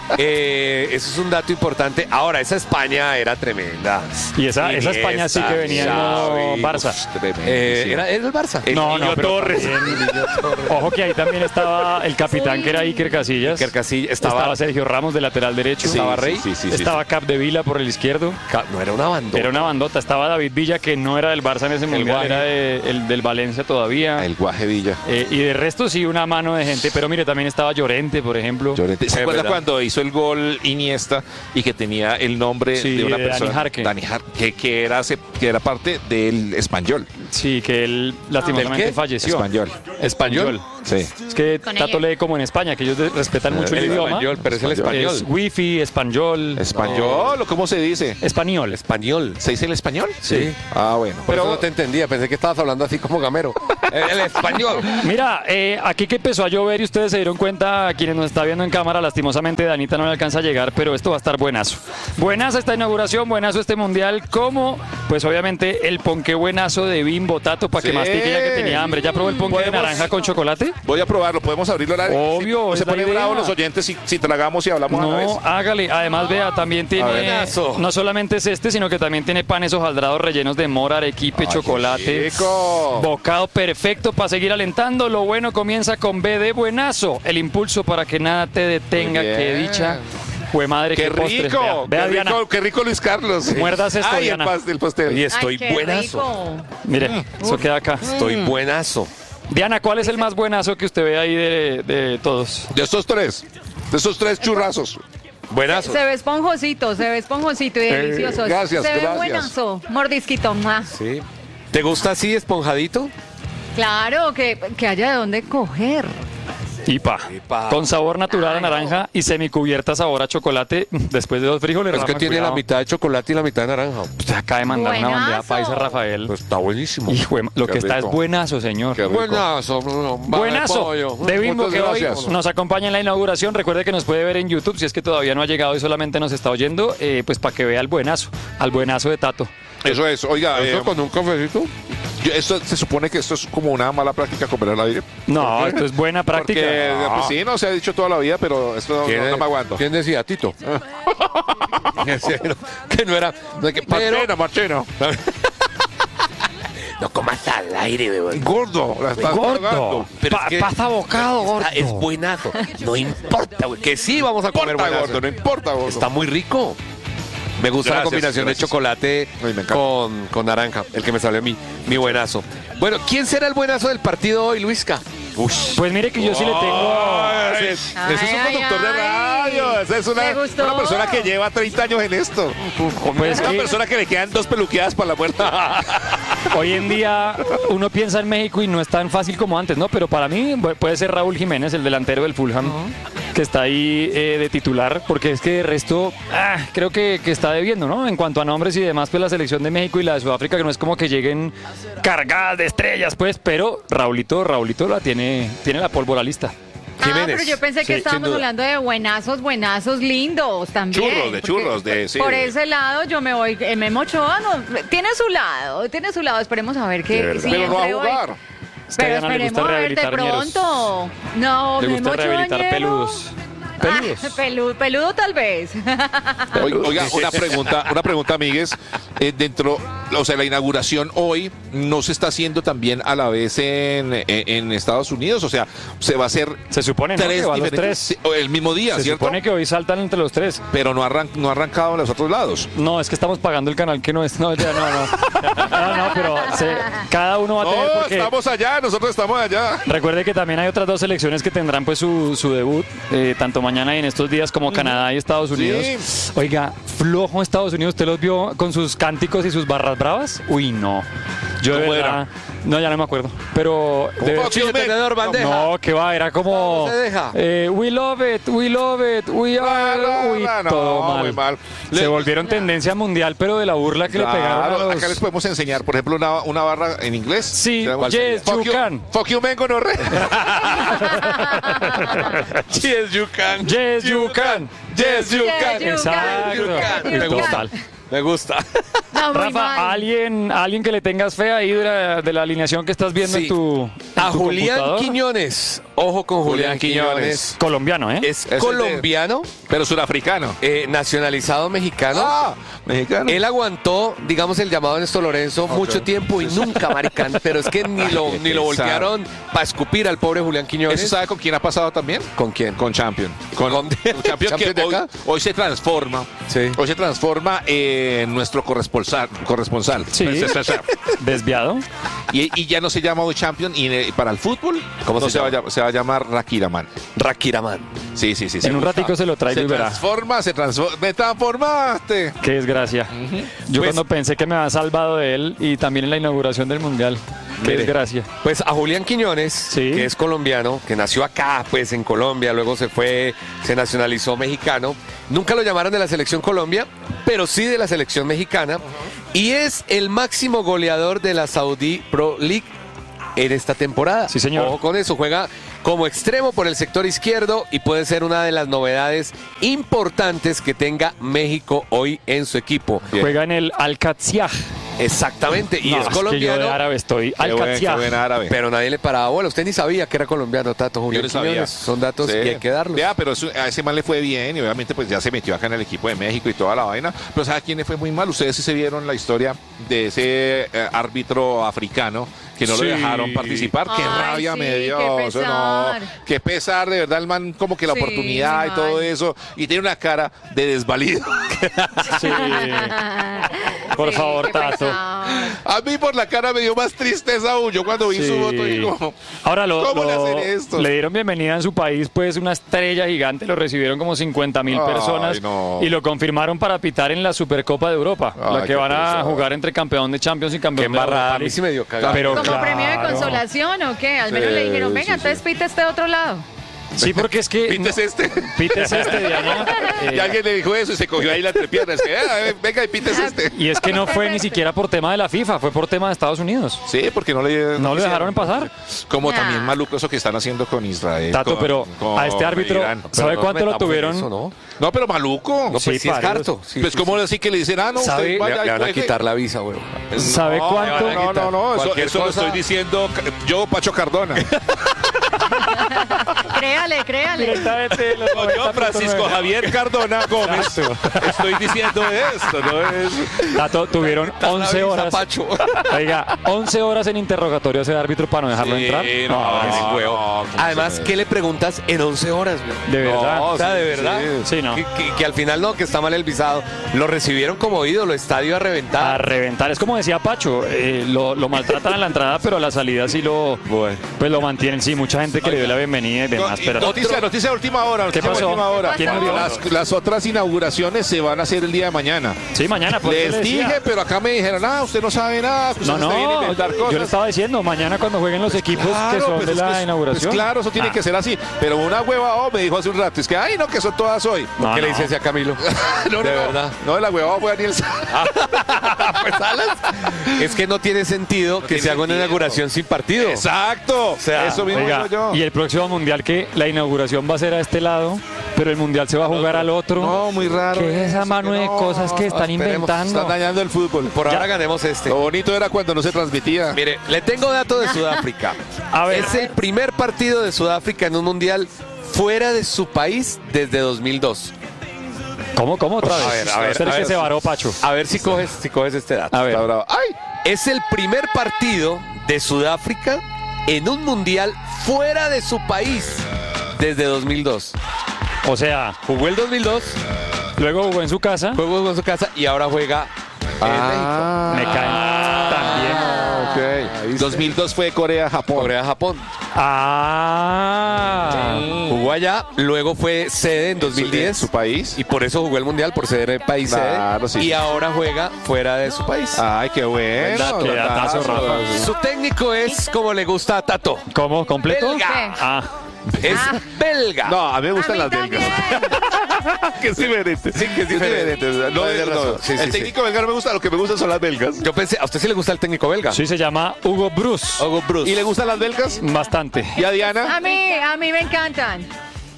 eh, eso es un dato importante. Ahora, esa España era tremenda. Y esa, esa España sí que venía en modo Barça. Eh, ¿era, ¿Era el Barça? El no, Niño no, pero Torres. también- Ojo que ahí también estaba el capitán, que era Iker Casillas. Iker Casillas, Estaba, estaba- Sergio Ramos de lateral derecho. Sí, estaba sí, Rey. sí, sí, sí, estaba Capdevila por el izquierdo. Ca- No era una bandota. Era una bandota. Estaba David Villa, que no era del Barça en ese mundial, Guaje. era de- el del Valencia todavía. El Guaje Villa. Eh, y de resto sí, una mano de gente. Pero mire, también estaba Llorente, por ejemplo. Llorente. ¿Se Es acuerda verdad. cuando hizo el gol Iniesta y que tenía el nombre Sí, de una de Dani persona? Jarque. Dani Jarque, que, que era, se- que era parte del Español. Sí, que él lastimosamente qué? falleció. Español. ¿Español? Sí. Es que Con Tato ella. lee como en España, que ellos de- respetan mucho el, El idioma. español, pero es el español. Es wifi, español. Español, ¿o cómo se dice? Español. Español. ¿Se dice el español? Sí. Ah, bueno. Por Pero- eso no te entendía, pensé que estabas hablando así como gamero. el, el español. Mira, eh, aquí que empezó a llover y ustedes se dieron cuenta, quienes nos está viendo en cámara, lastimosamente Danita no le alcanza a llegar, pero esto va a estar buenazo. Buenazo esta inauguración, buenazo este mundial, como pues obviamente el ponqué buenazo de Bimbo, Tato, para que Sí. mastique ya que tenía hambre. ¿Ya probó el ponqué de Podemos- naranja con chocolate? Voy a probarlo, podemos abrirlo al aire. Obvio, Sí, es se la ponen idea. bravos los oyentes si, si tragamos y hablamos a la vez. No, hágale. Además, vea, también tiene. Buenazo. No solamente es este, sino que también tiene panes hojaldrados rellenos de mora, arequipe, chocolate. rico. Bocado perfecto para seguir alentando. Lo bueno comienza con B de buenazo. El impulso para que nada te detenga. Muy bien. Qué dicha. Jue madre, ¡Qué qué postres. rico! Vea, vea, ¡Qué Diana. rico, qué rico Luis Carlos! Muerdas esto, ¡Ay, el, Diana. pastel, el pastel! Y estoy Ay, qué buenazo. rico. Mire, eso queda acá. Estoy buenazo. Diana, ¿cuál es el más buenazo que usted ve ahí de, de todos? De estos tres, de estos tres churrazos. Buenazo. Se ve esponjosito, se ve esponjosito y delicioso. gracias, se ve gracias. buenazo. Mordisquito. ¡mua! Sí. ¿Te gusta así esponjadito? Claro, que, que haya de dónde coger. Ipa. Ipa. Con sabor natural a Ay, no. naranja y semicubierta sabor a chocolate. Después de dos frijoles. Es que Rafa, tiene cuidado. la mitad de chocolate y la mitad de naranja. Usted acaba de mandar una Buenazo. bandeja paisa, Rafael. Pues está buenísimo. Hijo de ma- lo Qué que está es rico. buenazo, señor. Qué rico. Buenazo. no, vale, Buenazo pollo. de Bimbo, Muchas que hoy gracias. nos acompaña en la inauguración. Recuerde que nos puede ver en YouTube si es que todavía no ha llegado y solamente nos está oyendo, eh, pues para que vea al buenazo, al buenazo de Tato. Eso es, oiga, ¿Eso eh, con un cafecito? yo- esto, se supone que esto es como una mala práctica comer al aire. No, esto es buena práctica. Porque, pues, sí, no se ha dicho toda la vida, pero esto no, ¿Quién, no, no me aguanto. ¿Quién decía? Tito. Que no- que no era. no, que- pero, Marchena, Marchena. no comas al aire, bebé. Gordo, la estás Gordo. pagando. Pero Pa- es que- pasa bocado, gordo. Está- es buenazo. No importa, güey. Que sí vamos a No comer importa, buenazo. gordo, no importa, gordo. Está muy rico. Me gusta la Gracias, combinación gracias. de chocolate Ay, me encanta. con, con naranja, el que me salió a mí, mi buenazo. Bueno, ¿quién será el buenazo del partido hoy, Luisca? Pues mire que yo sí le tengo. Ah, ese, ese Ay, es un ay, conductor de ay. radio. Esa es una, ¿Te gustó? una persona que lleva treinta años en esto. Pues Una que persona que le quedan dos peluqueadas para la puerta. hoy en día uno piensa en México y no es tan fácil como antes, ¿no? Pero para mí bu- puede ser Raúl Jiménez, el delantero del Fulham, que está ahí eh, de titular, porque es que de resto ah, creo que, que está debiendo, ¿no? En cuanto a nombres y demás, pues la selección de México y la de Sudáfrica, que no es como que lleguen cargadas de estrellas, pues, pero Raulito, Raulito la tiene, tiene la pólvora lista. Ah, Jiménez. pero yo pensé que Sí, sin estábamos duda. hablando de buenazos, buenazos lindos también. Churros, de porque churros, de- sí, Por de- ese lado yo me voy, eh, Memo Ochoa no, tiene su lado, tiene su lado, esperemos a ver qué. si Pero no va a entre hoy. jugar. Es que a Pero Diana le gusta esperemos a ver de rehabilitar ñeros. pronto. No, Le Memo gusta Ochoa rehabilitar ñero. peludos. Peludos. Ah, pelu- peludo tal vez. Oiga, oiga, una pregunta, una pregunta, amigues. Eh, dentro, o sea, la inauguración hoy no se está haciendo también a la vez en, en, en Estados Unidos. O sea, se va a hacer Se supone, ¿no? tres Que va a los diferentes- tres. sí, o el mismo día, Se ¿cierto? supone que hoy saltan entre los tres. Pero no, arran- no ha arrancado en los otros lados. No, es que estamos pagando el canal que no es. No, ya, no, no. No, no, pero se- cada uno va a tener. No, porque estamos allá, nosotros estamos allá. recuerde que también hay otras dos selecciones que tendrán pues su, su debut, eh, tanto mañana y en estos días como Canadá y Estados Unidos. Oiga, flojo Estados Unidos, ¿usted los vio con sus cánticos y sus barras bravas? Uy, no. Yo de ¿Cómo verdad. era? No, ya no me acuerdo. Pero. de- fuck you, Chile, man. tenedor, bandeja. No, que va, era como. No, se deja. eh, we love it, we love it, we are. No, Uy, no, no, todo mal. muy mal. Se Le- volvieron tendencia mundial, pero de la burla que le pegaron a Claro, los. acá les podemos enseñar, por ejemplo, una, una barra en inglés. Sí, Tenemos- yes, fuck you can. Fuck you, man, gonorrea. Yes, you can. Yes, you can. Yes, you Yes, can. you Exacto. You can. Y Me gusta. total. Me gusta. No, muy Rafa, mal. alguien, alguien que le tengas fe ahí de la, de la alineación que estás viendo Sí. en tu, en A tu Julián computador? Quiñones, Ojo con Julián, Julián Quiñones. Quiñones. Colombiano, ¿eh? Es de- colombiano, Pero surafricano. eh, nacionalizado mexicano. Ah, mexicano. Él aguantó, digamos, el llamado de Néstor Lorenzo mucho tiempo y nunca, maricán. Pero es que ni lo, Qué ni lo pesado. voltearon para escupir al pobre Julián Quiñones. ¿Eso sabe con quién ha pasado también? ¿Con quién? Con Champion. Con, ¿Con- con Champion que Champion de hoy, acá? hoy se transforma. Sí. Hoy se transforma en nuestro corresponsal. corresponsal. Sí. Desviado. Y, y ya no se llama hoy Champion. Y eh, para el fútbol, ¿Cómo no se se, va a, llama? llam- se va a llamar Rakiraman. Rakiraman. Sí, sí, sí. sí. En un ratico se lo traigo Se y verá. transforma, se transforma. ¡Me transformaste! Qué desgracia. Yo Pues- cuando pensé que me había salvado de él y también en la inauguración del Mundial. Qué Mire, desgracia. Pues a Julián Quiñones, Sí. que es colombiano, que nació acá, pues en Colombia, luego se fue, se nacionalizó mexicano. Nunca lo llamaron de la selección Colombia, pero sí de la selección mexicana. Y es el máximo goleador de la Saudi Pro League en esta temporada. Sí, señor. Ojo con eso, juega como extremo por el sector izquierdo y puede ser una de las novedades importantes que tenga México hoy en su equipo. Bien. Juega en el Al-Qadsiah. Exactamente, y No, es es que yo colombiano. de árabe estoy. Qué buen, qué Al-Qadsiah. buen árabe. Pero nadie le paraba bola. Usted ni sabía que era colombiano, Tato. Julián Yo no sabía. Quiñones. Son datos Sí. que hay que darlos. Vea, pero eso- a ese man le fue bien y obviamente pues ya se metió acá en el equipo de México y toda la vaina. Pero ¿sabe a quién le fue muy mal? Ustedes sí se vieron la historia de ese eh, árbitro africano que no Sí. lo dejaron participar. Qué Ay, rabia sí, me dio. qué Eso no. pesar. Qué pesar, de verdad, el man como que la Sí, oportunidad y mal. todo eso. Y tiene una cara de desvalido. Sí. Por Sí, favor, qué Tato. pesar. A mí por la cara me dio más tristeza aún. Yo cuando vi su Sí. voto digo, Ahora lo, ¿cómo le lo- hacen esto? le dieron bienvenida en su país, pues una estrella gigante, lo recibieron como cincuenta mil Ay, personas no. y lo confirmaron para pitar en la Supercopa de Europa, Ay, la que qué van a pesar. jugar entre campeón de Champions y Qué campeón de embarrada. Europa A mí League. sí me dio cagada. Pero ¿Como claro. premio de consolación o qué? Al menos Sí, le dijeron, venga, sí, entonces sí. pita este otro lado. Sí, porque es que ¿Pites este? Pites este, Diana. Y Eh, alguien le dijo eso y se cogió ahí la entrepierna. Es que, "Ah, venga y pites este. y es que no fue ni siquiera por tema de la FIFA, fue por tema de Estados Unidos. Sí, porque no le No lo quisieron. dejaron pasar. Como Nah. también maluco eso que están haciendo con Israel. Tato, con- pero con a este árbitro, Irán. ¿sabe Pero no cuánto lo metamos en tuvieron? eso, ¿no? No, pero maluco. No, pues Sí, sí, es para harto. Sí, pues sí, como sí. así que le dicen, ah, no, ¿Sabe? usted Le, vaya le y van a juegue. quitar la visa, güey. ¿Sabe No, cuánto? No, no, no, eso, Cualquier eso lo cosa. estoy diciendo yo, Pacho Cardona. Créale, créale. Directamente los No, yo, noventa punto Francisco nueve. Javier Cardona Gómez, estoy diciendo esto, ¿no es? Tato, tuvieron once horas. Pacho. Oiga, once horas en interrogatorio a ese árbitro para no dejarlo Sí, entrar. no, Ese no, huevo. no, ¿cómo Además, se- ¿qué le preguntas en once horas, güey? De verdad. No, O sea, sí, de verdad. sí. Sí, no. Que, que- que al final no, que está mal el visado. Lo recibieron como ídolo, estadio a A reventar. reventar. Es como decía Pacho, eh, lo, lo maltratan a la entrada, pero a la salida sí lo, Bueno. pues lo mantienen. Sí, mucha gente que le dio la bienvenida y demás. No, y Pero noticia, noticia de última hora. ¿Qué noticia de pasó? última hora. ¿Quién murió? Las, las otras inauguraciones se van a hacer el día de mañana. sí, mañana. Por eso Les le decía. dije, pero acá me dijeron, ah, usted no sabe nada, usted No, se viene a no, inventar cosas. yo le estaba diciendo, mañana cuando jueguen los equipos que son pues de es la que es- inauguración. pues claro, eso tiene Ah. que ser así. Pero una hueva oh, me dijo hace un rato, es que, ay, no, que son todas hoy. No, ¿Qué le no. dice así a Camilo? No, no, de no. verdad. No, la hueva fue Daniel. Pues, Alan, es que no tiene sentido que tiene se haga una sentido. inauguración sin partido. Exacto. sea, eso mismo Oiga, digo yo. y el próximo mundial que la inauguración va a ser a este lado, pero el mundial se va a jugar al otro. No, muy raro. ¿Qué es esa eso, mano que de no, cosas que están esperemos, inventando? Están dañando el fútbol. Por ahora ganemos este. Lo bonito era cuando no se transmitía. Mire, le tengo dato de Sudáfrica. A ver. Es el primer partido de Sudáfrica en un mundial fuera de su país desde dos mil dos. ¿Cómo, cómo otra vez? A ver, a ver, Espera a que ver. se varó, Pacho. A ver si coges, si coges este dato. A ver. Está bravo. ¡Ay! Es el primer partido de Sudáfrica en un mundial fuera de su país desde dos mil dos. O sea, Jugó el dos mil dos, luego jugó en su casa. jugó en su casa y ahora juega en Ah, Me caen ok. dos mil dos fue Corea-Japón. Corea-Japón. Ah. Jugó allá, luego fue sede en dos mil diez. Su país. Y por eso jugó el mundial, por ser el país Claro, sede. sí. Y ahora juega fuera de su país. Ay, qué bueno. Qué datazo, datazo. Rafa. Su técnico es como le gusta a Tato. ¿Cómo? ¿Completo? Belga. Ah. Es belga. No, a mí me A gustan mí las belgas. también. que es diferente. Sí, que es diferente. No, Tienes no, razón. Sí, sí, el sí. técnico belga no me gusta, lo que me gustan son las belgas. Yo pensé, ¿a usted sí le gusta el técnico belga? Sí, se llama Hugo Bruce. Hugo Bruce. ¿Y le gustan las belgas? Bastante. ¿Y a Diana? A mí, a mí me encantan.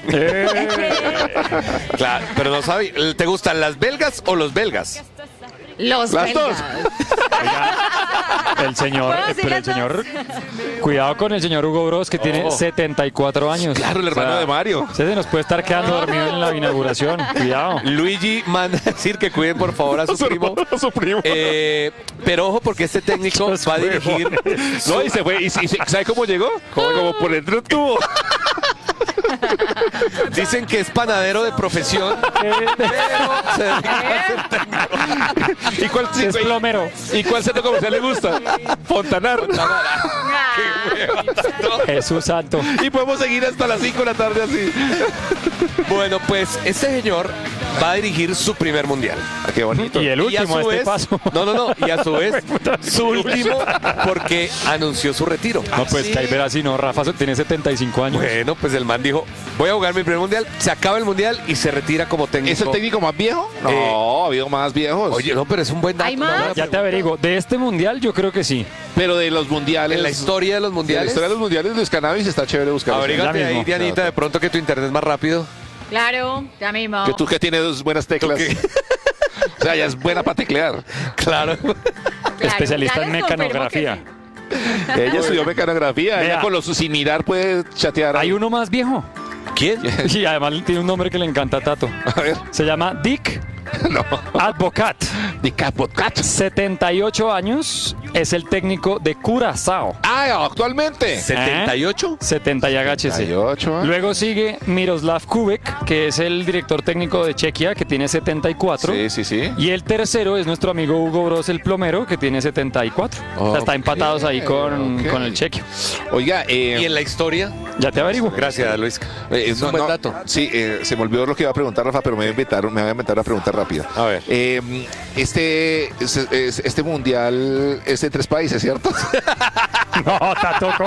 Eh. Claro, pero no sabe, ¿te gustan las belgas o los belgas? Los Las belgas. dos. Oiga, el señor, ¿Puedo decir pero el las dos? señor, cuidado con el señor Hugo Bros, que tiene Oh. setenta y cuatro años. Claro, el hermano de Mario. Usted se nos puede estar quedando dormido en la inauguración. Cuidado. Luigi manda a decir que cuiden por favor a su primo. A su primo. Eh, pero ojo porque este técnico Los va a dirigir. No, y se fue. ¿Y, y- ¿sabe cómo llegó? Como por dentro de un tubo. Dicen que es panadero de profesión, pero se dedica a ser técnico. ¿Y cuál, sí, Es plomero. ¿Y cuál centro comercial le gusta? Fontanar. Jesús santo. Y podemos seguir hasta las cinco de la tarde así. Bueno, pues este señor va a dirigir su primer mundial. Ah, qué bonito. Y el Y a último su de este vez- paso. No, no, no. Y a su vez, su último, porque anunció su retiro. No, pues que ahí verás si no, Rafa tiene setenta y cinco años. Bueno, pues el man dijo, voy a jugar mi primer mundial, se acaba el mundial y se retira como técnico. ¿Es el técnico más viejo? No, Eh, ha habido más viejos. Oye, no, pero es un buen dato. ¿Hay no, más? no, Ya te averiguo. De este mundial yo creo que sí. Pero de los mundiales. En la historia de los de la mundiales. historia de los mundiales, Luis Cannabis está chévere buscar. Abrígate Ya ahí, mismo. Dianita, de pronto que tu internet es más rápido. Claro, ya mismo. Que tú que tienes dos buenas teclas. O sea, ya es buena para teclear. Claro. Claro, Especialista ya en les confirmo mecanografía. que Ella estudió mecanografía. Vea. Ella con los sin mirar puede chatear. Hay uno más viejo. ¿Quién? Y además tiene un nombre que le encanta a Tato. A ver. Se llama Dick No. Advocat. De Capocat. setenta y ocho años. Es el técnico de Curazao. Ah, actualmente. ¿setenta y ocho? setenta y agáchese. setenta y ocho, ¿eh? Luego sigue Miroslav Kubek, que es el director técnico de Chequia, que tiene setenta y cuatro. Sí, sí, sí. Y el tercero es nuestro amigo Hugo Bros, el plomero, que tiene setenta y cuatro. O sea, está Ok, empatados ahí con, ok. con el chequio. Oiga, eh, ¿Y en la historia? Ya te averiguo. Gracias, Luis. Eh, Es no, un buen no, dato. Sí, eh, se me olvidó lo que iba a preguntar, Rafa, pero me voy a inventar, me voy a inventar una pregunta rápida. A ver. Eh, este, este, este mundial es de tres países, ¿cierto? No, Tato, ¿cómo?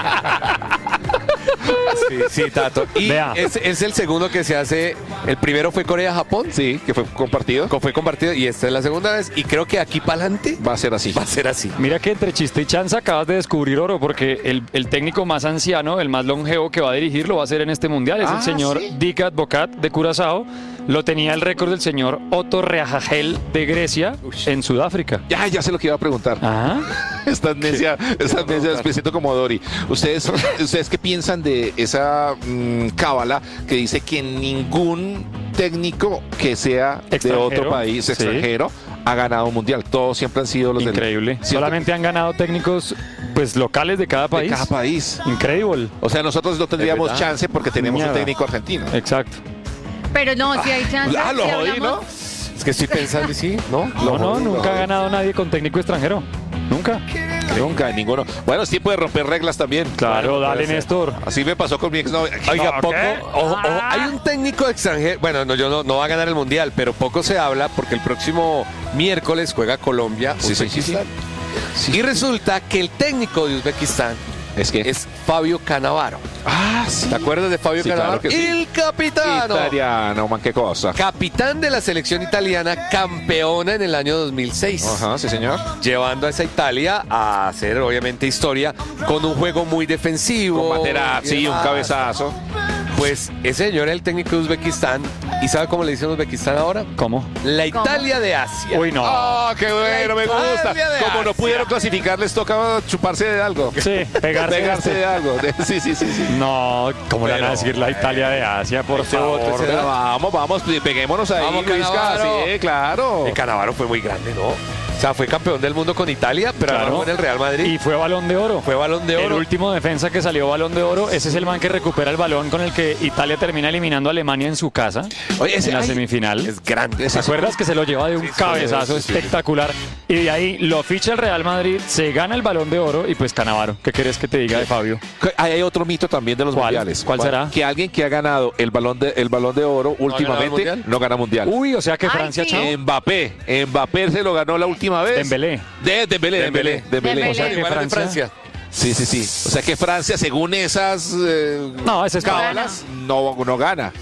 Sí, sí, Tato. Y Vea. es, es el segundo que se hace. El primero fue Corea-Japón. Sí, que fue compartido. Co- Fue compartido y esta es la segunda vez. Y creo que aquí para adelante Va a ser así. va a ser así. Mira que entre chiste y chanza acabas de descubrir oro, porque el, el técnico más anciano, el más longevo que va a dirigir, lo va a hacer en este mundial. Es Ah, el señor ¿sí? Dick Advocat de Curazao. Lo tenía el récord del señor Otto Reagel de Grecia en Sudáfrica. Ya, ya sé lo que iba a preguntar. Ajá. Esta amnesia, esta amnesia, me siento como Dory. ¿Ustedes, ¿Ustedes qué piensan de esa mm, cábala que dice que ningún técnico que sea de Extranjero, otro país sí. extranjero ha ganado un mundial? Todos siempre han sido los del- Increíble. siempre- Solamente han ganado técnicos pues locales de cada de país. cada país. Increíble. O sea, nosotros no tendríamos verdad. chance porque tenemos Nada. un técnico argentino. Exacto. Pero no, si hay chance. Ah, lo si jodí, hablamos- ¿no? Es que estoy pensando y sí, ¿no? No, no, nunca ha ganado nadie con técnico extranjero. Nunca. Nunca, ninguno. Bueno, es tiempo de romper reglas también. Claro, Bueno, dale, puede ser. Néstor. Así me pasó con mi exnovia. Oiga, No, poco. ¿qué? Ojo, ojo, Ah. hay un técnico extranjero. Bueno, no, yo no, no va a ganar el mundial, pero poco se habla porque el próximo miércoles juega Colombia. Sí, sí, sí, sí. Uzbekistán. Sí. Y resulta que el técnico de Uzbekistán Es que. es Fabio Cannavaro. Ah, sí. ¿Te acuerdas de Fabio Sí, Cannavaro? claro que sí. El capitano. Italiano, man, qué cosa. Capitán de la selección italiana, campeona en el año dos mil seis. Ajá, sí, señor. Llevando a esa Italia a hacer obviamente historia con un juego muy defensivo. Con Materazzi, y un demás. cabezazo. Pues ese señor era el técnico de Uzbekistán. ¿Y sabe cómo le dicen a Uzbekistán ahora? ¿Cómo? La Italia de Asia. Uy, no. ¡Ah, qué bueno! Me gusta. Italia de Como no Asia. pudieron clasificar, les toca chuparse de algo. Sí, pegarse. Pegarse de algo. De- Sí, sí, sí, sí. No, ¿cómo le van a Pero, decir la Italia de Asia, por ese favor? voto, ese Pero vamos, vamos, peguémonos ahí, Vamos, Luisca. Cannavaro. Sí, claro. El Cannavaro fue muy grande, ¿no? O sea, fue campeón del mundo con Italia, pero ahora Claro. fue en el Real Madrid. Y fue Balón de Oro. Fue Balón de El Oro. último defensa que salió Balón de Oro, ese es el man que recupera el balón con el que Italia termina eliminando a Alemania en su casa Oye, ese- en la ay, semifinal. Es grande. ¿Te acuerdas que se lo lleva de un cabezazo sí, sí. espectacular? Y de ahí lo ficha el Real Madrid, se gana el Balón de Oro y pues Cannavaro. ¿Qué quieres que te diga de Fabio? Hay hay otro mito también de los ¿Cuál? mundiales. ¿Cuál será? Que alguien que ha ganado el balón de, el balón de oro ganado el últimamente mundial? no gana mundial. Uy, o sea que Ay, Francia, sí. chao. Mbappé. Mbappé se lo ganó la última vez. Dembélé. De, Dembélé, Dembélé, Dembélé. Dembélé. O sea que Igual es de Francia. Francia. Sí, sí, sí. O sea que Francia, según esas eh, No, ese es cábalas, no, no gana.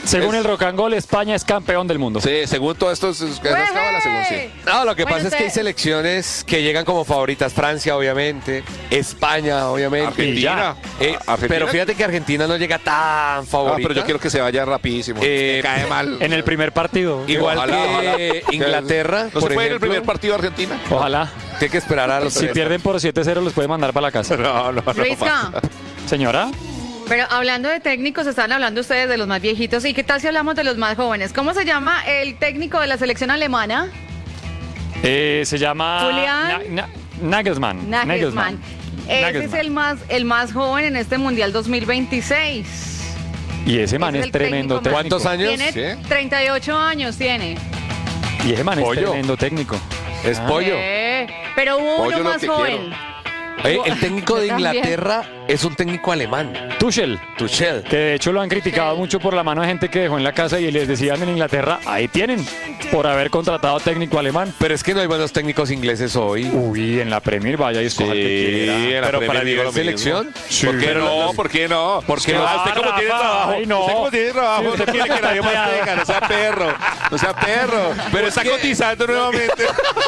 Según Es- el Rock and Roll, España es campeón del mundo. Sí, según todo esto, es, es, es cábala, según sí. No, lo que Bueno, pasa es que hay usted- selecciones que llegan como favoritas. Francia, obviamente. España, obviamente. Argentina. Eh, Argentina. Pero fíjate que Argentina no llega tan Ah, favorita. pero yo quiero que se vaya rapidísimo. Eh, Me cae mal. En el primer partido. Igual Ojalá, que ojalá. Inglaterra, ¿No por se puede ir el ejemplo. primer partido de Argentina? Ojalá. Tiene que esperar a los Si tres. pierden por siete cero, los puede mandar para la casa. No, no, no. Luisca, Señora. pero hablando de técnicos, están hablando ustedes de los más viejitos. ¿Y qué tal si hablamos de los más jóvenes? ¿Cómo se llama el técnico de la selección alemana? Eh, se llama Julián Na- Na- Nagelsmann. Nagelsmann. Ese Nagelsmann. es el más, el más joven en este Mundial dos mil veintiséis. Y ese man Ese es es el tremendo técnico técnico. más- ¿Cuántos años? Tiene ¿Sí? treinta y ocho años, tiene. Y ese man es Pollo. tremendo técnico. Es pollo. Eh, pero hubo Pollo uno lo más que joven. Eh, el técnico de Yo también. Inglaterra es un técnico alemán. Tuchel. Tuchel. Que de hecho lo han criticado Sí. mucho por la mano de gente que dejó en la casa y les decían en Inglaterra, ahí tienen, por haber contratado técnico alemán. Pero es que no hay buenos técnicos ingleses hoy. Uy, en la Premier vaya y escoja el que quiera. en la Pero Premier para digo nivel lo mismo. selección. ¿Por qué Pero no? los- ¿Por qué no? Porque No, no, usted como Rafa, tiene trabajo, ay, no. usted como tiene trabajo, Sí, no usted quiere que nadie más está te diga, no sea perro, no sea perro. Pero está cotizando nuevamente.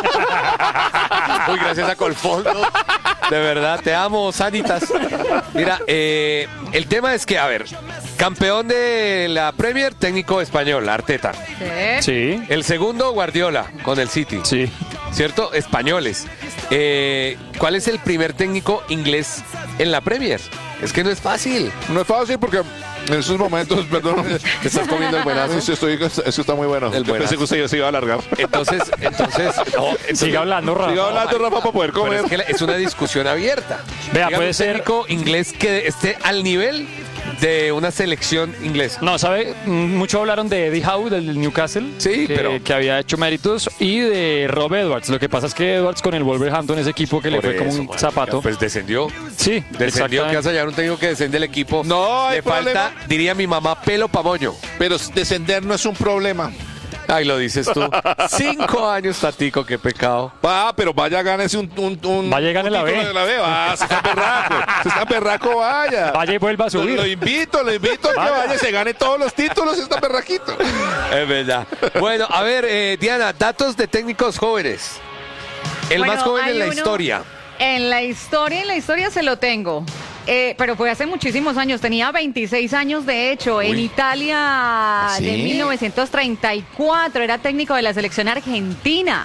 Uy, gracias a Colfondo. De verdad, te amo, Sanitas. Mira, eh, el tema es que, a ver, campeón de la Premier, técnico español, Arteta. Sí. Sí, El segundo, Guardiola, con el City. sí. ¿Cierto? Españoles. Eh, ¿Cuál es el primer técnico inglés en la Premier? Es que no es fácil. No es fácil porque en esos momentos, perdón, Te estás comiendo el buenazo. Sí, estoy, eso está muy bueno. El Yo buenazo. pensé que usted se iba a alargar. Entonces, entonces, no, entonces- Siga hablando, Rafa. Siga hablando, Rafa, para poder Pero comer. es que la- es una discusión abierta. Vea, Dígame puede un ser- técnico inglés que esté al nivel de una selección inglesa. No, ¿sabe? Mm, Mucho hablaron de Eddie Howe del Newcastle. Sí, que, pero- que había hecho méritos. Y de Rob Edwards. Lo que pasa es que Edwards con el Wolverhampton, ese equipo que le Por fue como eso, un marica, zapato. Pues descendió. Sí, Descendió, que exactamente. vas a hallar un técnico que descende el equipo. No hay Le falta, problema. diría mi mamá, pelo pamoño. Pero descender no es un problema. Ay, lo dices tú. Cinco años, Tatico, qué pecado. Va, pero vaya, gánese un, un, un Vaya y gane un la B. título de la B. Va, si está perraco. Si está perraco, vaya. Vaya y vuelva a Lo, subir. lo invito, lo invito a que Vaya. vaya y se gane todos los títulos y está perraquito. Es verdad. Bueno, a ver, eh, Diana, datos de técnicos jóvenes. El Bueno, más joven hay en la uno- historia. En la historia, en la historia se lo tengo. Eh, pero fue hace muchísimos años, tenía veintiséis años de hecho, en Italia ¿Sí? de mil novecientos treinta y cuatro, era técnico de la selección argentina.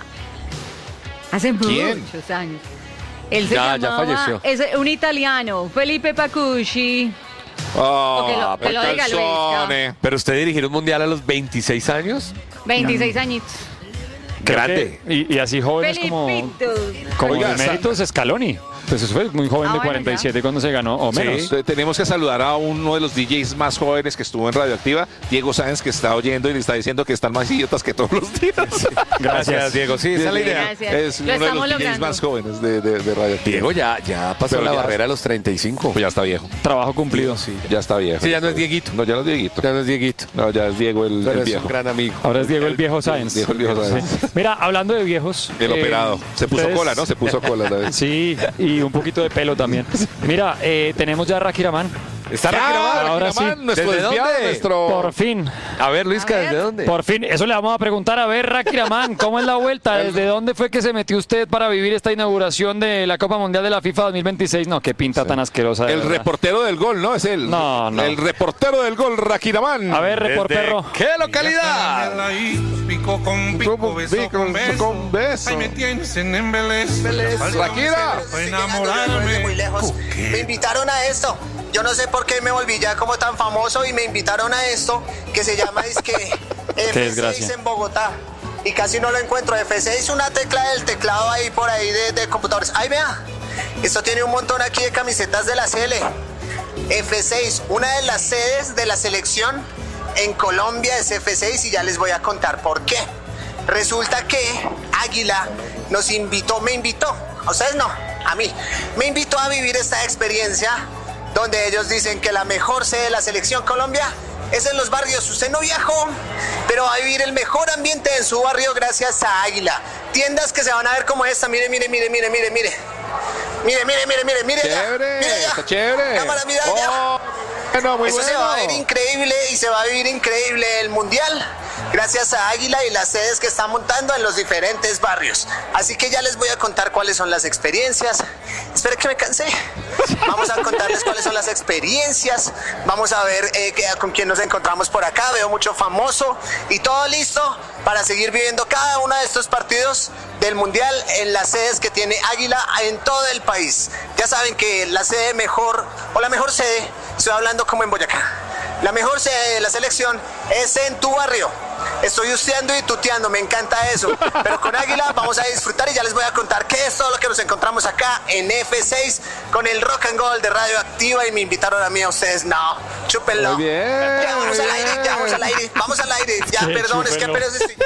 Hace ¿Quién? muchos años. Él se Ya, ya llamaba, falleció. es un italiano, Felipe Pacucci. Oh, que lo- que lo diga Luis, calzone. Pero usted dirigió un mundial a los veintiséis años. veintiséis añitos. Creo Grande. que- y, y así jóvenes como, Felipito. como Oiga, de méritos Scaloni. Pues eso fue muy joven Ah, de bueno, cuarenta y siete cuando se ganó, o Sí. menos. Eh, Tenemos que saludar a uno de los D Js más jóvenes que estuvo en Radioactiva, Diego Sáenz, que está oyendo y le está diciendo que están más idiotas que todos los días. Gracias, Diego. Sí, esa es la idea. Gracias. Es Lo uno de los estamos D Js logrando. más jóvenes de, de, de Radioactiva. Diego ya, ya pasó Pero la ya- barrera a los treinta y cinco. Pues ya está viejo. Trabajo cumplido. Sí. Ya está viejo. Sí, ya no es Dieguito. No, ya no es Dieguito. Ya no es Dieguito. No, ya es Diego el, Pero el es viejo. un gran amigo. Ahora es Diego el viejo Sáenz. Diego el viejo Sáenz. Sí. Mira, hablando de viejos. El eh, operado. Se puso ustedes- cola, ¿no? Se puso cola. la vez. Sí, y un poquito de pelo también. Mira, eh, tenemos ya a Raki Raman. Está Ya, Rakiramán. ahora Rakiramán, sí. Nuestro ¿Desde desviado, dónde? nuestro... Por fin, A ver, Luisca, A ver. ¿desde dónde? por fin. Eso le vamos a preguntar. A ver, Raki Raman, ¿cómo es la vuelta? ¿Desde dónde fue que se metió usted para vivir esta inauguración de la Copa Mundial de la FIFA dos mil veintiséis? No, qué pinta tan asquerosa. de El verdad. reportero del gol, ¿no? Es él. No, no. El reportero del gol, Rakiramán. A ver, report ¿Desde perro. ¿Qué localidad? Pico con pico, Como beso pico con beso. con beso. Ahí me tienes en embelez. Shakira. Para Estoy llegando, yo no vengo muy enamorarme. lejos. Me invitaron a esto. Yo no sé por qué me volví ya como tan famoso y me invitaron a esto que se llama disque F desgracia. seis en Bogotá. Y casi no lo encuentro. F seis, una tecla del teclado ahí por ahí de, de computadores. Ay, vea. Esto tiene un montón aquí de camisetas de la C L. F seis, una de las sedes de la selección en Colombia es F seis y ya les voy a contar por qué. Resulta que Águila nos invitó, me invitó, a ustedes no, a mí, me invitó a vivir esta experiencia donde ellos dicen que la mejor sede de la selección Colombia es en los barrios. Usted no viajó, pero va a vivir el mejor ambiente en su barrio gracias a Águila. Tiendas que se van a ver como esta, mire, mire, mire, mire, mire, mire. Mire, mire, mire, mire, mire. allá, Chévere, mire allá. está chévere. Cámara, mira allá. Oh, Bueno, muy Eso se bueno. va a ver increíble y se va a vivir increíble el Mundial gracias a Águila y las sedes que está montando en los diferentes barrios. Así que ya les voy a contar cuáles son las experiencias. Espera que me cansé. Vamos a contarles cuáles son las experiencias. Vamos a ver eh, que- con quién nos encontramos por acá. Veo mucho famoso y todo listo para seguir viviendo cada uno de estos partidos del Mundial en las sedes que tiene Águila en todo el país. Ya saben que la sede mejor, o la mejor sede, estoy hablando como en Boyacá, la mejor sede de la selección es en tu barrio. Estoy usteando y tuteando, me encanta eso. Pero con Águila vamos a disfrutar y ya les voy a contar qué es todo lo que nos encontramos acá en F seis con el Rock and Roll de Radioactiva y me invitaron a mí, a ustedes no. Chúpenlo. Muy bien, Ya vamos muy al aire, ya vamos al aire, vamos al aire. Ya, Sí, perdón, es que chúpenlo. apenas estoy...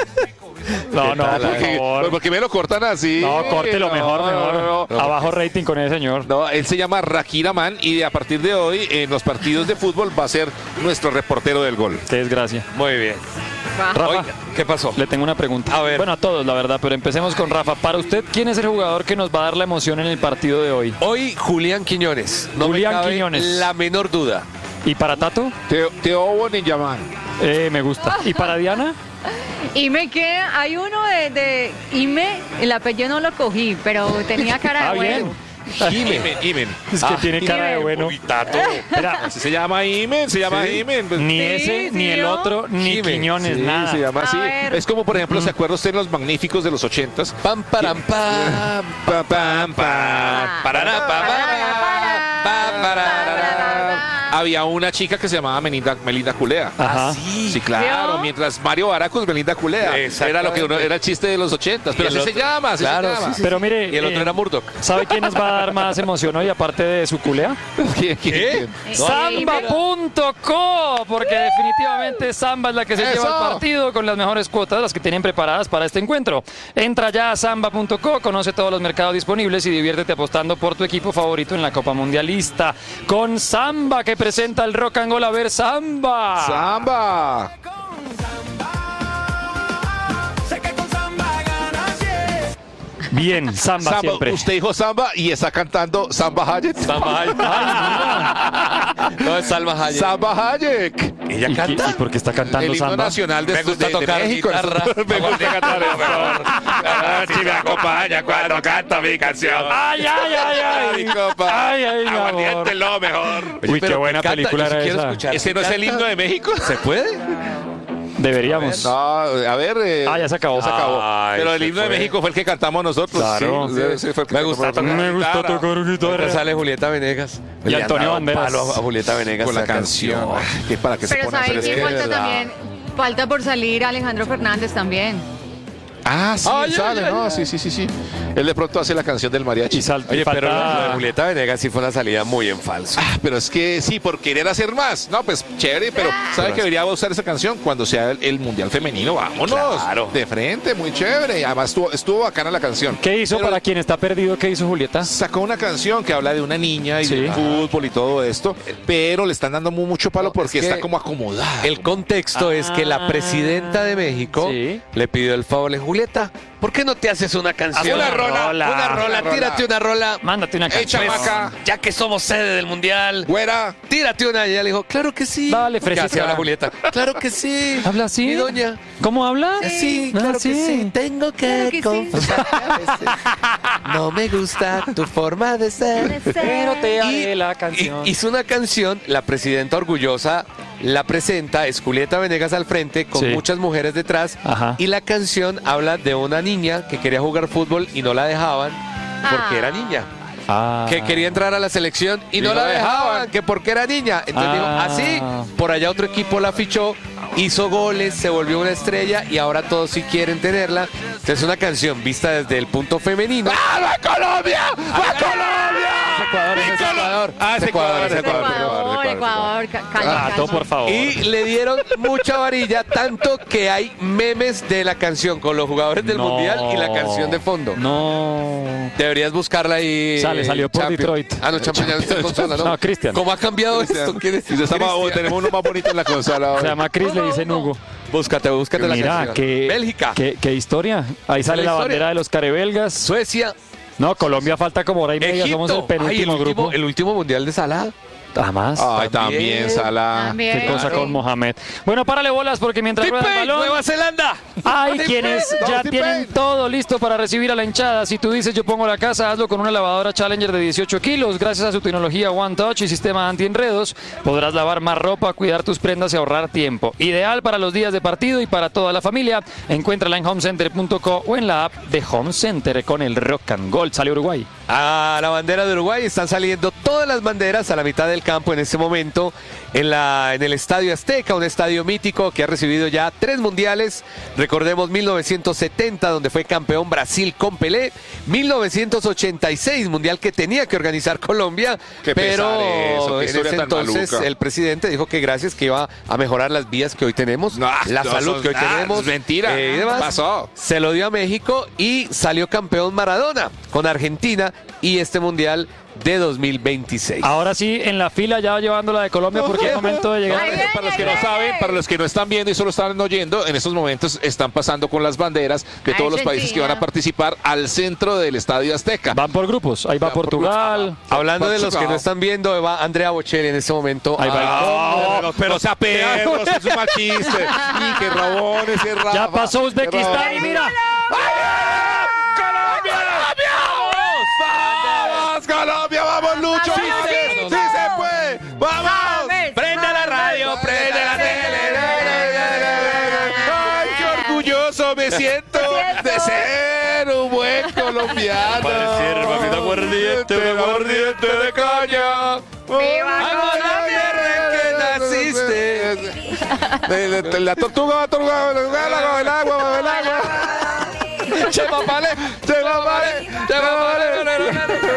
No, no, por ¿Por qué, favor. ¿Por qué me lo cortan así? No, córtelo No, mejor, mejor. no, no. Abajo rating con ese señor. No, él se llama Rakira Man y a partir de hoy en los partidos de fútbol va a ser nuestro reportero del gol. Qué desgracia. Muy bien. Rafa, Oiga, ¿qué pasó? le tengo una pregunta. A ver. Bueno, a todos, la verdad, pero empecemos con Rafa. Para usted, ¿quién es el jugador que nos va a dar la emoción en el partido de hoy? Hoy Julián Quiñones. No Julián me cabe Quiñones. la menor duda. ¿Y para Tato? Teo, Teo Ninjaman. Eh, me gusta. ¿Y para Diana? Y me queda, hay uno de, de Ime, el apellido no lo cogí, pero tenía cara de Ah, bueno. bien. Imen, Imen. Es que Ah, tiene cara de Imen. bueno. Uy, Tato. Espera, así se llama Imen, se llama Sí. Imen. Pues, Ni Sí, ese, sí, ni el ¿no? otro, ni Jime. Quiñones, sí, nada. se llama A así. ver. Es como, por ejemplo, ¿se acuerda usted de los magníficos de los ochentas? Pam, param, pam. Pam, pam, pam. Parará, pam, pam, pam, parará. Había una chica que se llamaba Melinda, Melinda Culea. Ajá. Sí, claro. ¿Vio? Mientras Mario Baracus, Melinda Culea. Era lo que uno, era el chiste de los ochentas. Pero Y el así se otro- llama, así claro, se llama. sí, sí. Pero mire, Y el otro eh, era Murdoch. ¿sabe quién nos va a dar más emoción hoy aparte de su culea? ¿Quién, quién, ¿Qué? quién? Samba punto co, porque definitivamente Samba es la que se ¡Eso! lleva el partido con las mejores cuotas, las que tienen preparadas para este encuentro. Entra ya a samba punto co, conoce todos los mercados disponibles y diviértete apostando por tu equipo favorito en la Copa Mundialista. Con Samba que presenta el Rock and Roll. A ver, Samba. Samba. Bien, Samba, Samba. siempre. Usted dijo Samba y está cantando Samba Hayek. Salma Hayek. No es Salma Hayek. Samba Hayek. Ella ¿Y, qué- canta. y por qué está cantando El himno Samba? nacional de, Me gusta de- de tocar México. guitarra. Me gusta cantar el mejor. Si me acompaña cuando canto mi canción. Ay, ay, ay, ay. Mi copa. Ay, ay, mi amor. Aguardiente lo mejor. Uy, qué Pero buena que canta, película yo sí era quiero esa. escuchar. ¿Ese no es el himno de México? ¿Se puede? Deberíamos. No, a ver. eh, Ah, ya se acabó. Se acabó. Ay, Pero el se himno de fue. México fue el que cantamos nosotros. Claro. Sí, ese fue el que Me cantamos gusta nosotros. Me gusta Guitarra. tocar Ahorita guitarra. sale Julieta Venegas. Y Le han Antonio dado Banderas. palo a Julieta Venegas Con la esa canción. Ay, que para que se Pero pone a hacer ¿saben eso. quién que falta verdad. también? Falta por salir Alejandro Fernández también. Ah, sí, Ay, sale, ay, ¿no? ay, Sí, sí, sí, sí. Él de pronto hace la canción del mariachi. Y sal- Oye, y pero falta- lo de Julieta Venegas sí fue una salida muy en falso. Ah, pero es que sí, por querer hacer más. No, pues chévere, pero ¿sabe que debería usar esa canción cuando sea el, el Mundial Femenino? Vámonos. Claro. De frente, muy chévere. Además, estuvo, estuvo bacana la canción. ¿Qué hizo Pero para quien está perdido? ¿Qué hizo Julieta? Sacó una canción que habla de una niña y Sí. de fútbol y todo esto, pero le están dando mu- mucho palo No, porque es que está como acomodada. El contexto es que la Ah. presidenta de México Sí. le pidió el favor, le Julieta, ¿por qué no te haces una canción? Haz una rola. Una rola, Una rola. tírate una rola. Mándate una Echa canción. acá. Ya que somos sede del mundial, Güera. tírate una. Y ella le dijo, claro que sí. Dale, ¿Qué fresita. así habla Julieta? Claro que sí. ¿Habla así? Mi doña. ¿Cómo habla? Sí, Ah, claro sí. que sí. Tengo que, Claro que sí. confesar que a veces no me gusta tu forma de ser. Pero te Y- haré la canción. y- hizo una canción, la presidenta orgullosa la presenta, es Julieta Venegas al frente, con Sí. muchas mujeres detrás. Ajá. Y la canción habla de una niña que quería jugar fútbol y no la dejaban porque Ah. era niña. Ah. Que quería entrar a la selección y, no, la dejaban, que porque era niña. Entonces dijo, Ah. así, por allá otro equipo la fichó, hizo goles, se volvió una estrella y ahora todos sí quieren tenerla. Entonces es una canción vista desde el punto femenino. ¡Ah, va Colombia! ¡Va Colombia! Ecuador, es Ecuador. Ah, es Ecuador, es Ecuador. Ecuador. Ecuador, Ecuador, ca- calla, Tato, calla. por favor. Y le dieron mucha varilla, tanto que hay memes de la canción con los jugadores del No. Mundial y la canción de fondo. No. Deberías buscarla ahí. Sale, salió por Champion. Detroit. Ah, no, Champion ya no está en consola, ¿no? No, Cristian. ¿Cómo ha cambiado esto? ¿Quién es? Y usted está más- Cristian. tenemos uno más bonito en la consola. Se hoy. llama Chris, le dicen Hugo. Búscate, búscate la Mira, canción. qué, Bélgica, qué, qué historia. Ahí Esa sale es la la bandera historia. de los carebelgas. Suecia, No, Colombia falta como hora y media. Egipto. Somos el Ay, el penúltimo último, grupo. el último mundial de Salah. Además. Ay, también, Salah. También. Qué cosa con Mohamed. Bueno, párale bolas porque mientras rueda el T-Pain, balón, Nueva Zelanda. hay quienes ya T-Pain. tienen todo listo para recibir a la hinchada. Si tú dices yo pongo la casa, hazlo con una lavadora Challenger de dieciocho kilos. Gracias a su tecnología One Touch y sistema anti-enredos, podrás lavar más ropa, cuidar tus prendas y ahorrar tiempo. Ideal para los días de partido y para toda la familia. Encuéntrala en homecenter punto co o en la app de Home Center con el Rock and Gold. Sale Uruguay. A la bandera de Uruguay están saliendo todas las banderas a la mitad del campo en este momento en, la, en el Estadio Azteca, un estadio mítico que ha recibido ya tres mundiales. Recordemos mil novecientos setenta, donde fue campeón Brasil con Pelé, mil novecientos ochenta y seis, mundial que tenía que organizar Colombia, Qué pero pesar eso, qué en historia ese tan entonces maluca. el presidente dijo que gracias, que iba a mejorar las vías que hoy tenemos, No, la no, salud son- que hoy ah, tenemos, es mentira. eh, y demás. Pasó. Se lo dio a México y salió campeón Maradona con Argentina y este mundial de dos mil veintiséis. Ahora sí, en la fila ya va llevando la de Colombia porque es momento de llegar. Ahí viene, Para los que ahí no viene. saben, para los que no están viendo y solo están oyendo, en estos momentos están pasando con las banderas de todos los países que van a participar al centro del Estadio Azteca. Van por grupos. Ahí va Van por Portugal. Hablando de los que Portugal. no están viendo, va Andrea Bocelli en este momento. Ahí va el Ah, pero, pero sea perros, es un mal chiste. Y qué rabón ese Rafa. Ya pasó Uzbekistán y mira. ¡Colombia! ¡Vamos! ¡Colombia! ¡Vamos, Lucho! ¡Vamos, ¡Sí, sí, Lucho! se fue! ¡Vamos! ¡Vamos! Prenda la radio, prenda la tele. ¡Ay, qué orgulloso me siento de ser un buen colombiano! Pareciera, papito, aguardiente, aguardiente de caña. ¡Viva Colombia, que naciste. De- de- de La tortuga, la tortuga, la tortuga, la- el agua, el agua. Che, papale, che, papale, che, papale.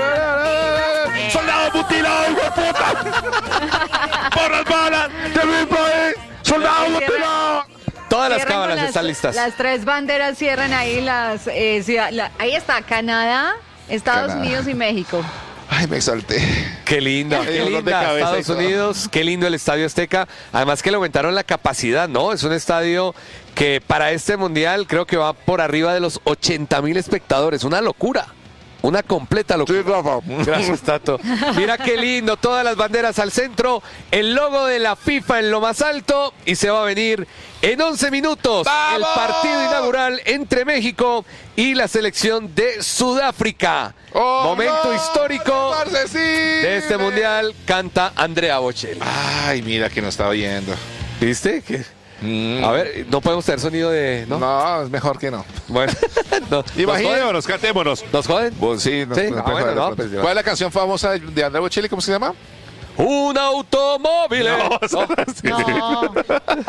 ¡Soldado mutilado, hijo de puta! ¡Por las balas de mi país! ¡Soldado mutilado! Todas las Cierran con cámaras las- están listas. Las tres banderas cierran ahí las eh, ciudad- la- ahí está Canadá, Estados Canadá. Unidos y México. Ay, me exalté. Qué linda, Ay, qué dolor de linda cabeza y Estados todo. Unidos, qué lindo el Estadio Azteca. Además que le aumentaron la capacidad, ¿no? Es un estadio que para este mundial creo que va por arriba de los ochenta mil espectadores. Una locura. Una completa locura. Sí, Rafa. Gracias, Tato. Mira qué lindo, todas las banderas al centro, el logo de la FIFA en lo más alto y se va a venir en once minutos ¡Vamos! el partido inaugural entre México y la selección de Sudáfrica. ¡Oh, Momento no! histórico Marcesín! de este mundial, canta Andrea Bocelli. Ay, mira que no está oyendo. ¿Viste? Que- Mm. A ver, no podemos tener sonido de... ¿no? No, es mejor que no. Bueno, no. ¿Nos joden? Imaginémonos, cantémonos. ¿Nos joden? Pues sí, no, Sí, no, ah, mejor bueno, de no, pronto. pues yo- ¿Cuál es la canción famosa de Andrea Bocelli? ¿Cómo se llama? Un automóvil. No, No. No,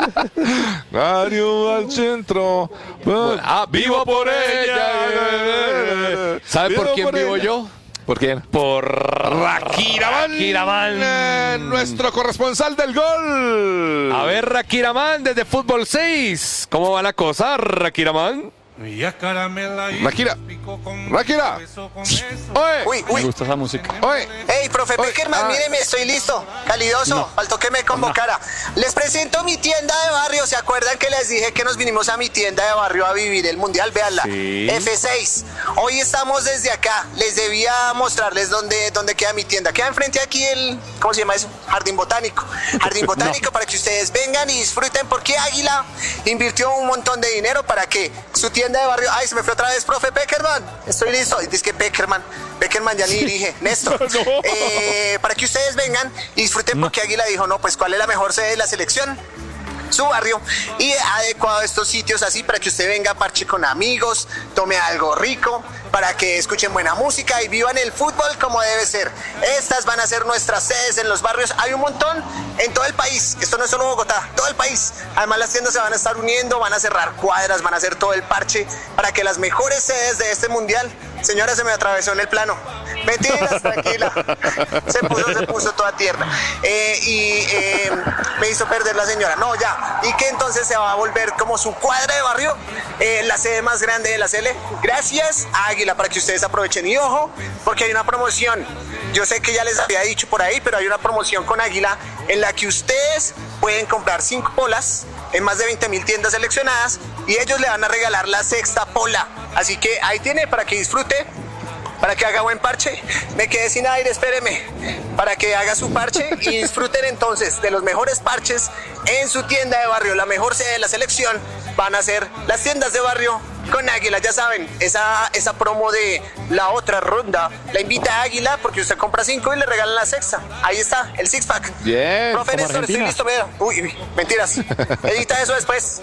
Radio al centro. Ah, vivo por ella. ¿Sabe por quién vivo yo? ¿Por quién? Por Rakiraman. Rakiraman. Eh, nuestro corresponsal del gol. A ver, Rakiraman desde Fútbol seis. ¿Cómo va la cosa, Rakiraman? Rakira. Rakira. Oye, Uy, Me uy. gusta esa música. oye. Hey, profe Oye, Peckerman, ah. míreme, estoy listo, calidoso, faltó que me convocara. Les presento mi tienda de barrio, ¿se acuerdan que les dije que nos vinimos a mi tienda de barrio a vivir el mundial? Véanla, Sí. F seis. Hoy estamos desde acá, les debía mostrarles dónde, dónde queda mi tienda. Queda enfrente aquí el, ¿cómo se llama eso? Jardín Botánico. Jardín Botánico para que ustedes vengan y disfruten, porque Águila invirtió un montón de dinero para que su tienda de barrio... Ay, se me fue otra vez, profe Peckerman, estoy listo. Dice que Peckerman, Peckerman ya ni dirige, Néstor. Eh, para que ustedes vengan y disfruten, porque Águila dijo, no, pues ¿cuál es la mejor sede de la selección? Su barrio, y ha adecuado estos sitios así para que usted venga, parche con amigos, tome algo rico, para que escuchen buena música y vivan el fútbol como debe ser. Estas van a ser nuestras sedes en los barrios. Hay un montón en todo el país. Esto no es solo Bogotá, todo el país. Además, las tiendas se van a estar uniendo, van a cerrar cuadras, van a hacer todo el parche para que las mejores sedes de este mundial. Señora, se me atravesó en el plano. Mentiras, tranquila. Se puso, se puso toda tierna. Eh, y eh, me hizo perder la señora. No, ya. Y que entonces se va a volver como su cuadra de barrio, eh, la sede más grande de la C L. Gracias a Águila, para que ustedes aprovechen. Y ojo, porque hay una promoción. Yo sé que ya les había dicho por ahí, pero hay una promoción con Águila en la que ustedes pueden comprar cinco polas en más de veinte mil tiendas seleccionadas y ellos le van a regalar la sexta pola. Así que ahí tiene para que disfrute para que haga buen parche. Me quedé sin aire, espéreme, para que haga su parche y disfruten entonces de los mejores parches en su tienda de barrio. La mejor sede de la selección van a ser las tiendas de barrio con Águila. Ya saben, esa, esa promo de la otra ronda la invita a Águila porque usted compra cinco y le regalan la sexta. Ahí está, el six pack. Bien. Profe como Néstor, estoy Argentina. listo, vea. Uy, uy, mentiras. Edita eso después.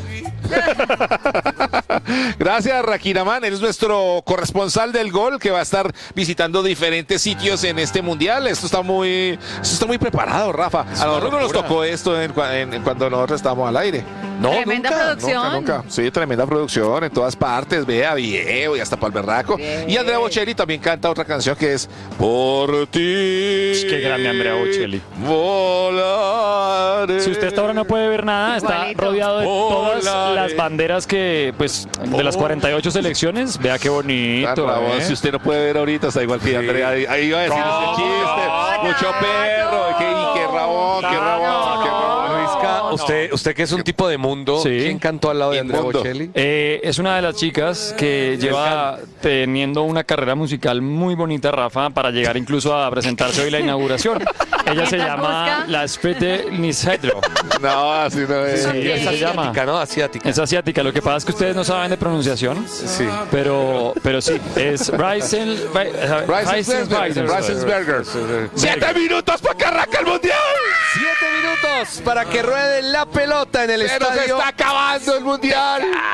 Gracias, Rakiraman. Él es nuestro corresponsal del gol que va a estar visitando diferentes sitios en este mundial. Esto está muy, esto está muy preparado, Rafa. A nosotros no nos tocó esto en, cua- en- en cuando nosotros estábamos al aire. No, Tremenda nunca. producción. Nunca, nunca. Sí, tremenda producción en todas partes. Vea, video y hasta para el berraco. Y Andrea Bocelli también canta otra canción que es Por ti. Qué grande Andrea Bocelli. Volaré. Si usted hasta ahora no puede ver nada, está Igualito. rodeado de todas Volaré. las banderas que, pues, de las cuarenta y ocho selecciones. Vea qué Tan bonito. rabón, ¿eh? Si usted no puede ver ahorita, está igual que Andrea. Ahí, ahí iba a decir ese chiste. no, Mucho perro. Qué, y qué rabón, qué rabón, qué rabón. Luisca, usted, usted que es un tipo de mundo, Sí. ¿quién cantó al lado de Andrea Inmundo. Bocelli? Eh, es una de las chicas que lleva teniendo una carrera musical muy bonita, Rafa, para llegar incluso a presentarse hoy la inauguración. Ella se Mientras llama busca. La Spete Nisedro. No, así no es. Sí, así Es se llama. asiática, ¿no? Asiática. Es asiática, lo que pasa es que ustedes no saben de pronunciación, Sí. pero, pero sí, es Ryzen Reisensberger. Reisensberger. Siete minutos para que arranque el mundial. Siete minutos para que ruede la pelota en el Se nos estadio. está acabando el mundial.